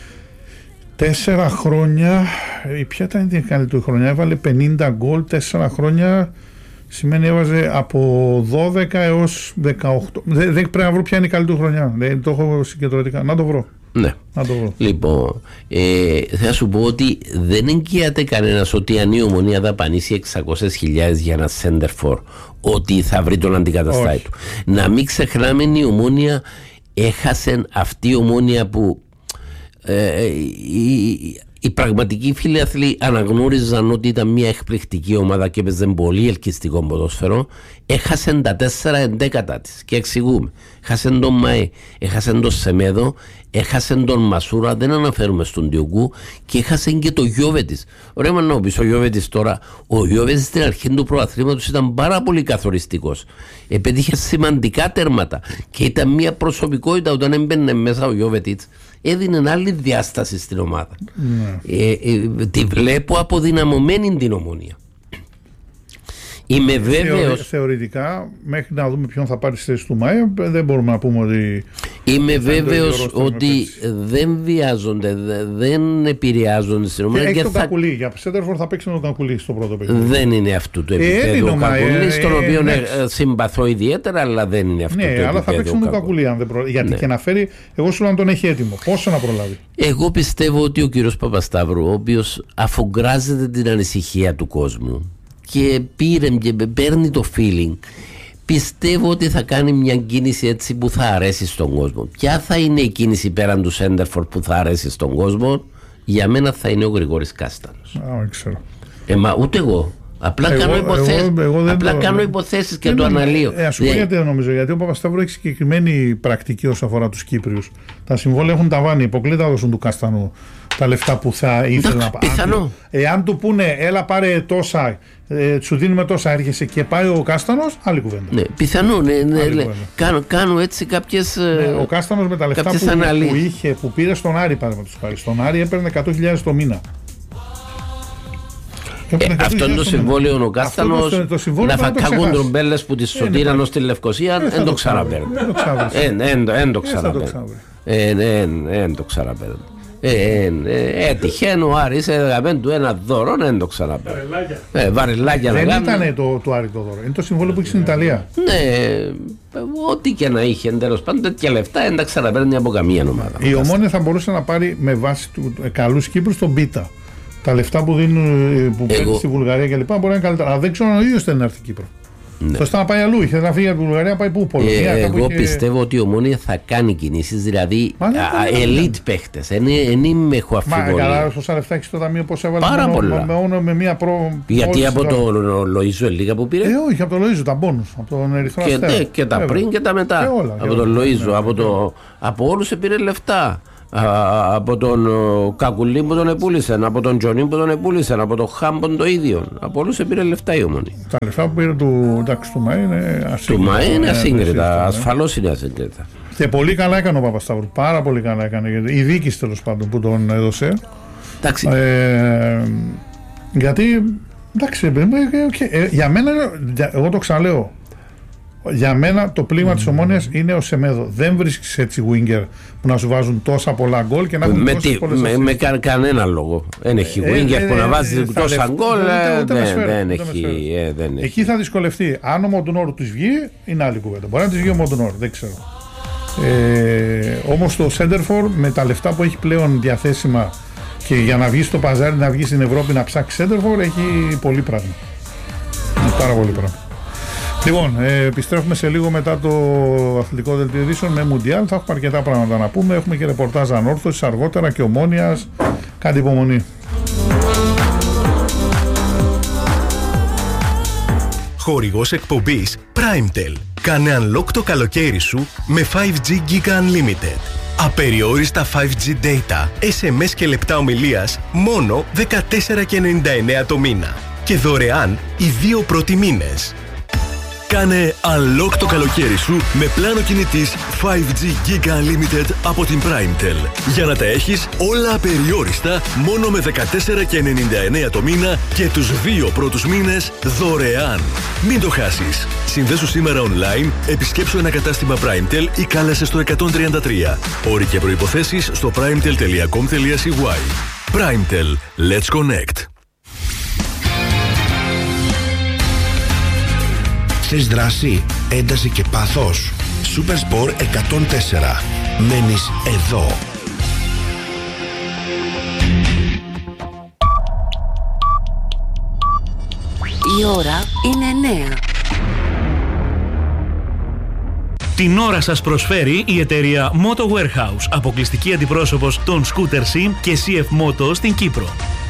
Τέσσερα χρόνια. Ποια ήταν η καλύτερη χρονιά? Έβαλε πενήντα γκολ, τέσσερα χρόνια. Σημαίνει έβαζε από δώδεκα έως δεκαοκτώ. Δεν, δεν πρέπει να βρω ποια είναι η καλύτερη χρονιά. Δεν το έχω συγκεντρωτικά. Να το βρω. Ναι. Να το βρω. Λοιπόν, ε, θα σου πω ότι δεν εγγυάται κανένας ότι αν η Ομονία δαπανίσει εξακόσιες χιλιάδες για ένα center for, ότι θα βρει τον αντικαταστάτη του. Να μην ξεχνάμε, η Ομόνια έχασε αυτή η Ομόνια που ε, η, οι πραγματικοί φιλαθλοί αναγνώριζαν ότι ήταν μια εκπληκτική ομάδα και έπαιζε πολύ ελκυστικό ποδόσφαιρο. Έχασε τα τέσσερα εντέκατα της. Και εξηγούμε. Έχασε τον ΜΑΕ, έχασε τον Σεμέδο, έχασε τον Μασούρα, δεν αναφέρουμε στον Διοκού, και έχασε και το Γιώβετης. Ωραία, μα να πεις ο Γιώβετης τώρα. Ο Γιώβετης στην αρχή του προαθλήματος ήταν πάρα πολύ καθοριστικός. Επέτυχε σημαντικά τέρματα και ήταν μια προσωπικότητα όταν έμπαινε μέσα ο Γιώβετης. Έδινε άλλη διάσταση στην ομάδα. Ναι. Ε, ε, τη βλέπω αποδυναμωμένη την Ομόνοια. Είμαι βέβαιος. Θεωρητικά, μέχρι να δούμε ποιον θα πάρει στη θέση του ΜΑΕ, δεν μπορούμε να πούμε ότι. Είμαι βέβαιος ότι δεν βιάζονται, δεν επηρεάζονται στην Ομόνοια. Έχει τον θα... Κακουλή. Για Σέντερφορ θα παίξει τον Κακουλή στο πρώτο παιχνίδι. Δεν είναι αυτού του επίπεδου ε, ο Κακουλής, ε, τον οποίο ε, ε, συμπαθώ ιδιαίτερα, αλλά δεν είναι αυτού ναι, του επίπεδου. Ναι, αλλά θα παίξει τον Κακουλή. Αν δεν προ... Γιατί ναι. και να φέρει, εγώ σου λέω να τον έχει έτοιμο. Πόσο να προλάβει. Εγώ πιστεύω ότι ο κύριος Παπασταύρου, ο οποίος αφογκράζεται την ανησυχία του κόσμου και πήρε και παίρνει το feeling, πιστεύω ότι θα κάνει μια κίνηση έτσι που θα αρέσει στον κόσμο. Ποια θα είναι η κίνηση πέραν του Σέντερφορ που θα αρέσει στον κόσμο? Για μένα θα είναι ο Γρηγόρης Κάστανος. Α, δεν ξέρω. Ε, μα ούτε εγώ. Απλά εγώ, κάνω υποθέσεις, εγώ, εγώ απλά το... κάνω υποθέσεις και το αναλύω. Ε, ας σου πω γιατί δεν νομίζω. Γιατί ο Παπασταύρου έχει συγκεκριμένη πρακτική όσον αφορά τους Κύπριους. Τα συμβόλαια έχουν ταβάνι. Υποκλείται να δώσουν του Καστανού τα λεφτά που θα ήθελε να πάρει. Πιθανό. Εάν του πούνε, έλα πάρε τόσα, ε, σου δίνουμε τόσα, έρχεσαι και πάει ο Κάστανος, άλλη κουβέντα. Ναι, πιθανό. Ναι, ναι, ναι. Κάνω, κάνω έτσι κάποιες. Ναι, ο Κάστανος με τα λεφτά που, που είχε, που πήρε στον Άρη, παραδείγματος χάρη. Στον Άρη έπαιρνε εκατό χιλιάδες το μήνα. Ε, αυτό είναι το συμβόλαιο ο Κάστανος, να φακαγούν τρομπέλες που τη σωτήραν ως τη Λευκοσία, δεν το ξαναπαίρνει. Δεν το ξαναπαίρνει. Δεν το ξαναπαίρνει. Έτυχε ο Άρης, έδεγαμε του ένα δώρο, δεν το ξαναπαίρνει. Βαρελάκια να κάνει. Δεν ήταν το Άρη το δώρο, είναι το συμβόλαιο που έχει στην Ιταλία. Ναι. Ό,τι και να είχε, τέλος πάντων, τέτοια λεφτά δεν τα ξαναπαίρνει από καμία ομάδα. Η Ομόνοια θα μπορούσε να πάρει με βάση του καλούς Κύπρους τον Πίτα. Τα λεφτά που δίνουν, που παίρνει στη Βουλγαρία κλπ. Μπορεί να είναι καλύτερα. Αλλά δεν ξέρω αν ο ίδιος θέλει να έρθει Κύπρο. Ναι. Σωστά να πάει αλλού. Είχε να φύγει από τη Βουλγαρία, πάει πού, Πολωνία. Ε, εγώ είχε... πιστεύω ότι η Ομόνοια θα κάνει κινήσεις, δηλαδή ελίτ παίχτες. Δεν είμαι έχω αμφιβολία. Μα καλά, πόσα λεφτά έχει στο ταμείο, πώς έβαλε. Πάρα μόνο, πολλά. Με, με, με μία προ... Γιατί από τώρα... τον Λοΐζο Ελίγα που πήρε. Ε, όχι, από τον Λοΐζο, τα μπόνους. Από τον Ερυθρό και, Αστέρα. ναι, και τα Έβαια. πριν και τα μετά. Και όλα, από τον Λοΐζο, από, το, από όλους πήρε λεφτά. Α, από τον Κακουλή που τον επούλησαν, από τον Τζονί που τον επούλησαν, από τον Χάμπον το ίδιο. Από όλους πήρε λεφτά η Ομόνοια. Τα λεφτά που πήρε του, εντάξει, του ΜΑΕ είναι ασύγκριτα. Του ΜΑΕ είναι ασύγκριτα, ασφαλώς είναι ασύγκριτα. Και πολύ καλά έκανε ο Παπασταύρου. Πάρα πολύ καλά έκανε. Γιατί η διοίκηση τέλος πάντων που τον έδωσε. Εντάξει. Ε, γιατί. Εντάξει, ε, για μένα, εγώ το ξαναλέω. Για μένα το πλήγμα mm. της Ομόνοιας είναι ο Σεμέδο. Δεν βρίσκεις έτσι winger που να σου βάζουν τόσα πολλά γκολ και να έχουν με, τόσες πολλές με, με κα, κανένα λόγο. Δεν έχει ε, winger ε, που ε, να βάζει ε, τόσα γκολ. Δεν έχει. Εκεί θα δυσκολευτεί. Αν ο Μοντουνόρ τους βγει, είναι άλλη κουβέντα. Μπορεί να της βγει ο Μοντουνόρ, δεν ξέρω. Ε, όμως το Σέντερφορ με τα λεφτά που έχει πλέον διαθέσιμα και για να βγει στο παζάρι, να βγει στην Ευρώπη να ψάξει Σέντερφορ, έχει πολύ πράγμα. Πάρα πολύ πράγμα. Λοιπόν, ε, επιστρέφουμε σε λίγο μετά το αθλητικό δελτίο ειδήσεων με Μουντιάλ. Θα έχουμε αρκετά πράγματα να πούμε. Έχουμε και ρεπορτάζ Ανόρθωσης αργότερα και Ομόνοιας. Κάντε υπομονή. Χορηγός εκπομπής PrimeTel. Κάνε unlock το καλοκαίρι σου με φάιβ τζι Giga Unlimited. Απεριόριστα φάιβ τζι data, ες εμ ες και λεπτά ομιλίας μόνο δεκατέσσερα και ενενήντα εννέα το μήνα. Και δωρεάν οι δύο πρώτοι μήνες. Κάνε unlock το καλοκαίρι σου με πλάνο κινητής φάιβ τζι Giga Unlimited από την PrimeTel. Για να τα έχεις όλα απεριόριστα μόνο με δεκατέσσερα και ενενήντα εννέα το μήνα και τους δύο πρώτους μήνες δωρεάν. Μην το χάσεις. Συνδέσου σήμερα online, επισκέψου ένα κατάστημα PrimeTel ή κάλεσε στο εκατόν τριάντα τρία. Όροι και προϋποθέσεις στο primetel τελεία com τελεία c y. PrimeTel. Let's connect. Θες δράση, ένταση και πάθος. Supersport εκατόν τέσσερα. Μένεις εδώ. Η ώρα είναι εννέα. Την ώρα σας προσφέρει η εταιρεία Moto Warehouse, αποκλειστική αντιπρόσωπος των Scooter Sim και σι εφ Moto στην Κύπρο.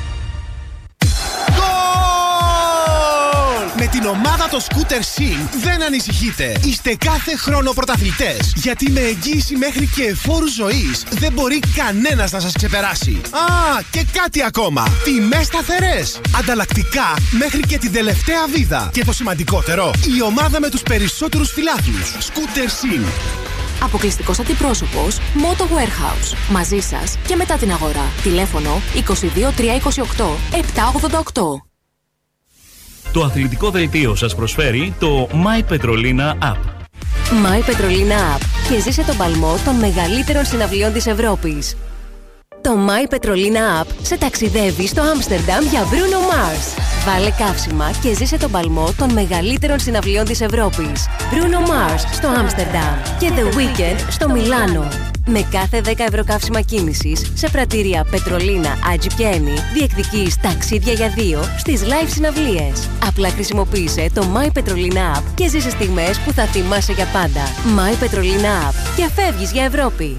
Με την ομάδα το Scooter Sim δεν ανησυχείτε. Είστε κάθε χρόνο πρωταθλητές. Γιατί με εγγύηση μέχρι και φόρου ζωής δεν μπορεί κανένας να σας ξεπεράσει. Α, και κάτι ακόμα. Τιμές σταθερές. Ανταλλακτικά μέχρι και την τελευταία βίδα. Και το σημαντικότερο, η ομάδα με τους περισσότερους φιλάθλους. Scooter Sim. Αποκλειστικός αντιπρόσωπος Moto Warehouse. Μαζί σας και μετά την αγορά. Τηλέφωνο είκοσι δύο τριακόσια είκοσι οκτώ επτακόσια ογδόντα οκτώ. Το αθλητικό δελτίο σας προσφέρει το My Petrolina App. My Petrolina App και ζήσε τον παλμό των μεγαλύτερων συναυλιών της Ευρώπης. Το My Petrolina App σε ταξιδεύει στο Άμστερνταμ για Bruno Mars. Βάλε καύσιμα και ζήσε τον παλμό των μεγαλύτερων συναυλιών της Ευρώπης. Bruno Mars στο Άμστερνταμ και The Weeknd στο Μιλάνο. Με κάθε δέκα ευρώ καύσιμα κίνησης σε πρατήρια Πετρολίνα, Άτζι και Έμι διεκδικείς ταξίδια για δύο στις live συναυλίες. Απλά χρησιμοποίησε το My Petrolina App και ζήσε στιγμές που θα θυμάσαι για πάντα. My Petrolina App και φεύγεις για Ευρώπη.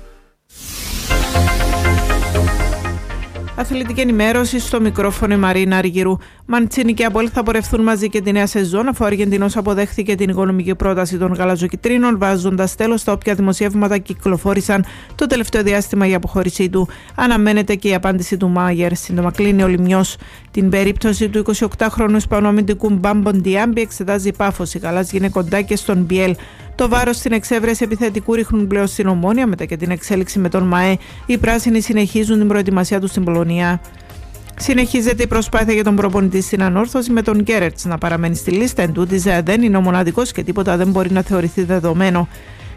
Αθλητική ενημέρωση στο μικρόφωνο η Μαρίνα Αργυρού. Μαντσίνη και Απόελ θα πορευθούν μαζί και τη νέα σεζόν, αφού ο Αργεντινός αποδέχθηκε την οικονομική πρόταση των γαλαζοκυτρίνων, βάζοντας τέλος στα όποια δημοσιεύματα κυκλοφόρησαν το τελευταίο διάστημα για αποχώρησή του. Αναμένεται και η απάντηση του Μάγερ. Σύντομα κλείνει ο Λιμιός. Την περίπτωση του εικοσιοκτάχρονου Ισπανού αμυντικού Μπάμπον Διάμπη εξετάζει η Πάφος. Οι Γαλάζοι είναι κοντά και στον Μπιέλ. Το βάρος στην εξέβρεση επιθετικού ρίχνουν πλέον στην Ομόνοια μετά και την εξέλιξη με τον ΜΑΕ. Οι πράσινοι συνεχίζουν την προετοιμασία του στην Πολωνία. Συνεχίζεται η προσπάθεια για τον προπονητή στην Ανόρθωση με τον Γκέρετς να παραμένει στη λίστα. Εν τούτης δεν είναι ο μοναδικός και τίποτα δεν μπορεί να θεωρηθεί δεδομένο.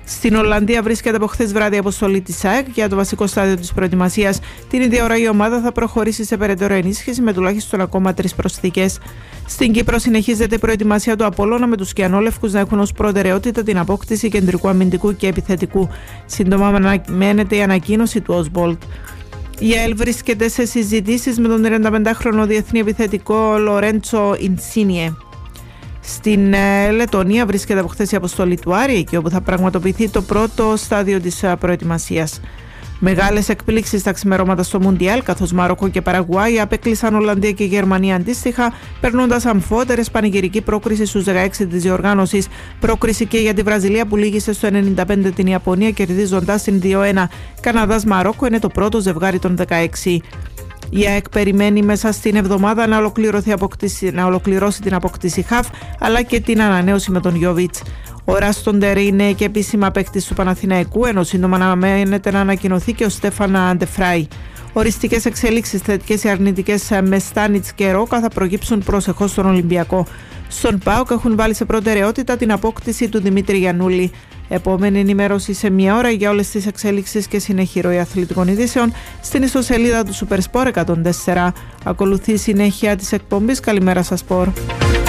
Στην Ολλανδία βρίσκεται από χθες βράδυ αποστολή της ΑΕΚ για το βασικό στάδιο της προετοιμασίας. Την ίδια ώρα η ομάδα θα προχωρήσει σε περαιτέρω ενίσχυση με τουλάχιστον ακόμα τρεις προσθήκες. Στην Κύπρο συνεχίζεται η προετοιμασία του Απόλλωνα με τους κιανόλευκους να έχουν ως προτεραιότητα την απόκτηση κεντρικού αμυντικού και επιθετικού. Σύντομα μένεται η ανακοίνωση του Osbolt. Η ΑΕΛ βρίσκεται σε συζητήσεις με τον τριανταπεντάχρονο διεθνή επιθετικό Λορέντσο Ινσίνιε. Στην Λετωνία βρίσκεται από χθες η αποστολή του Άρη, εκεί όπου θα πραγματοποιηθεί το πρώτο στάδιο της προετοιμασίας. Μεγάλες εκπλήξεις στα ξημερώματα στο Μουντιάλ, καθώς Μαρόκο και Παραγουάη απέκλεισαν Ολλανδία και Γερμανία αντίστοιχα, περνώντας αμφότερες πανηγυρική πρόκριση στους δεκαέξι της διοργάνωσης. Πρόκριση και για τη Βραζιλία που λύγησε στο ενενήντα πέντε την Ιαπωνία, κερδίζοντας την δύο ένα. Καναδάς Μαρόκο είναι το πρώτο ζευγάρι των δεκαέξι. Η ΑΕΚ περιμένει μέσα στην εβδομάδα να, αποκτήσει, να ολοκληρώσει την αποκτήση Χαφ, αλλά και την ανανέωση με τον Γιόβιτς. Ο Ράστοντερ είναι και επίσημα παίκτης του Παναθηναϊκού, ενώ σύντομα αναμένεται να ανακοινωθεί και ο Στέφανα Αντεφράι. Οριστικές εξελίξεις, θετικές ή αρνητικές, με Στάνιτς και Ρόκα θα προγύψουν προσεχώς στον Ολυμπιακό. Στον ΠΑΟΚ έχουν βάλει σε προτεραιότητα την απόκτηση του Δημήτρη Γιαννούλη. Επόμενη ενημέρωση σε μία ώρα για όλες τις εξέλιξεις και συνεχή ροή αθλητικών ειδήσεων στην ιστοσελίδα του Supersport εκατόν τέσσερα. Ακολουθεί η συνέχεια της εκπομπής. Καλημέρα σας, Σπορ.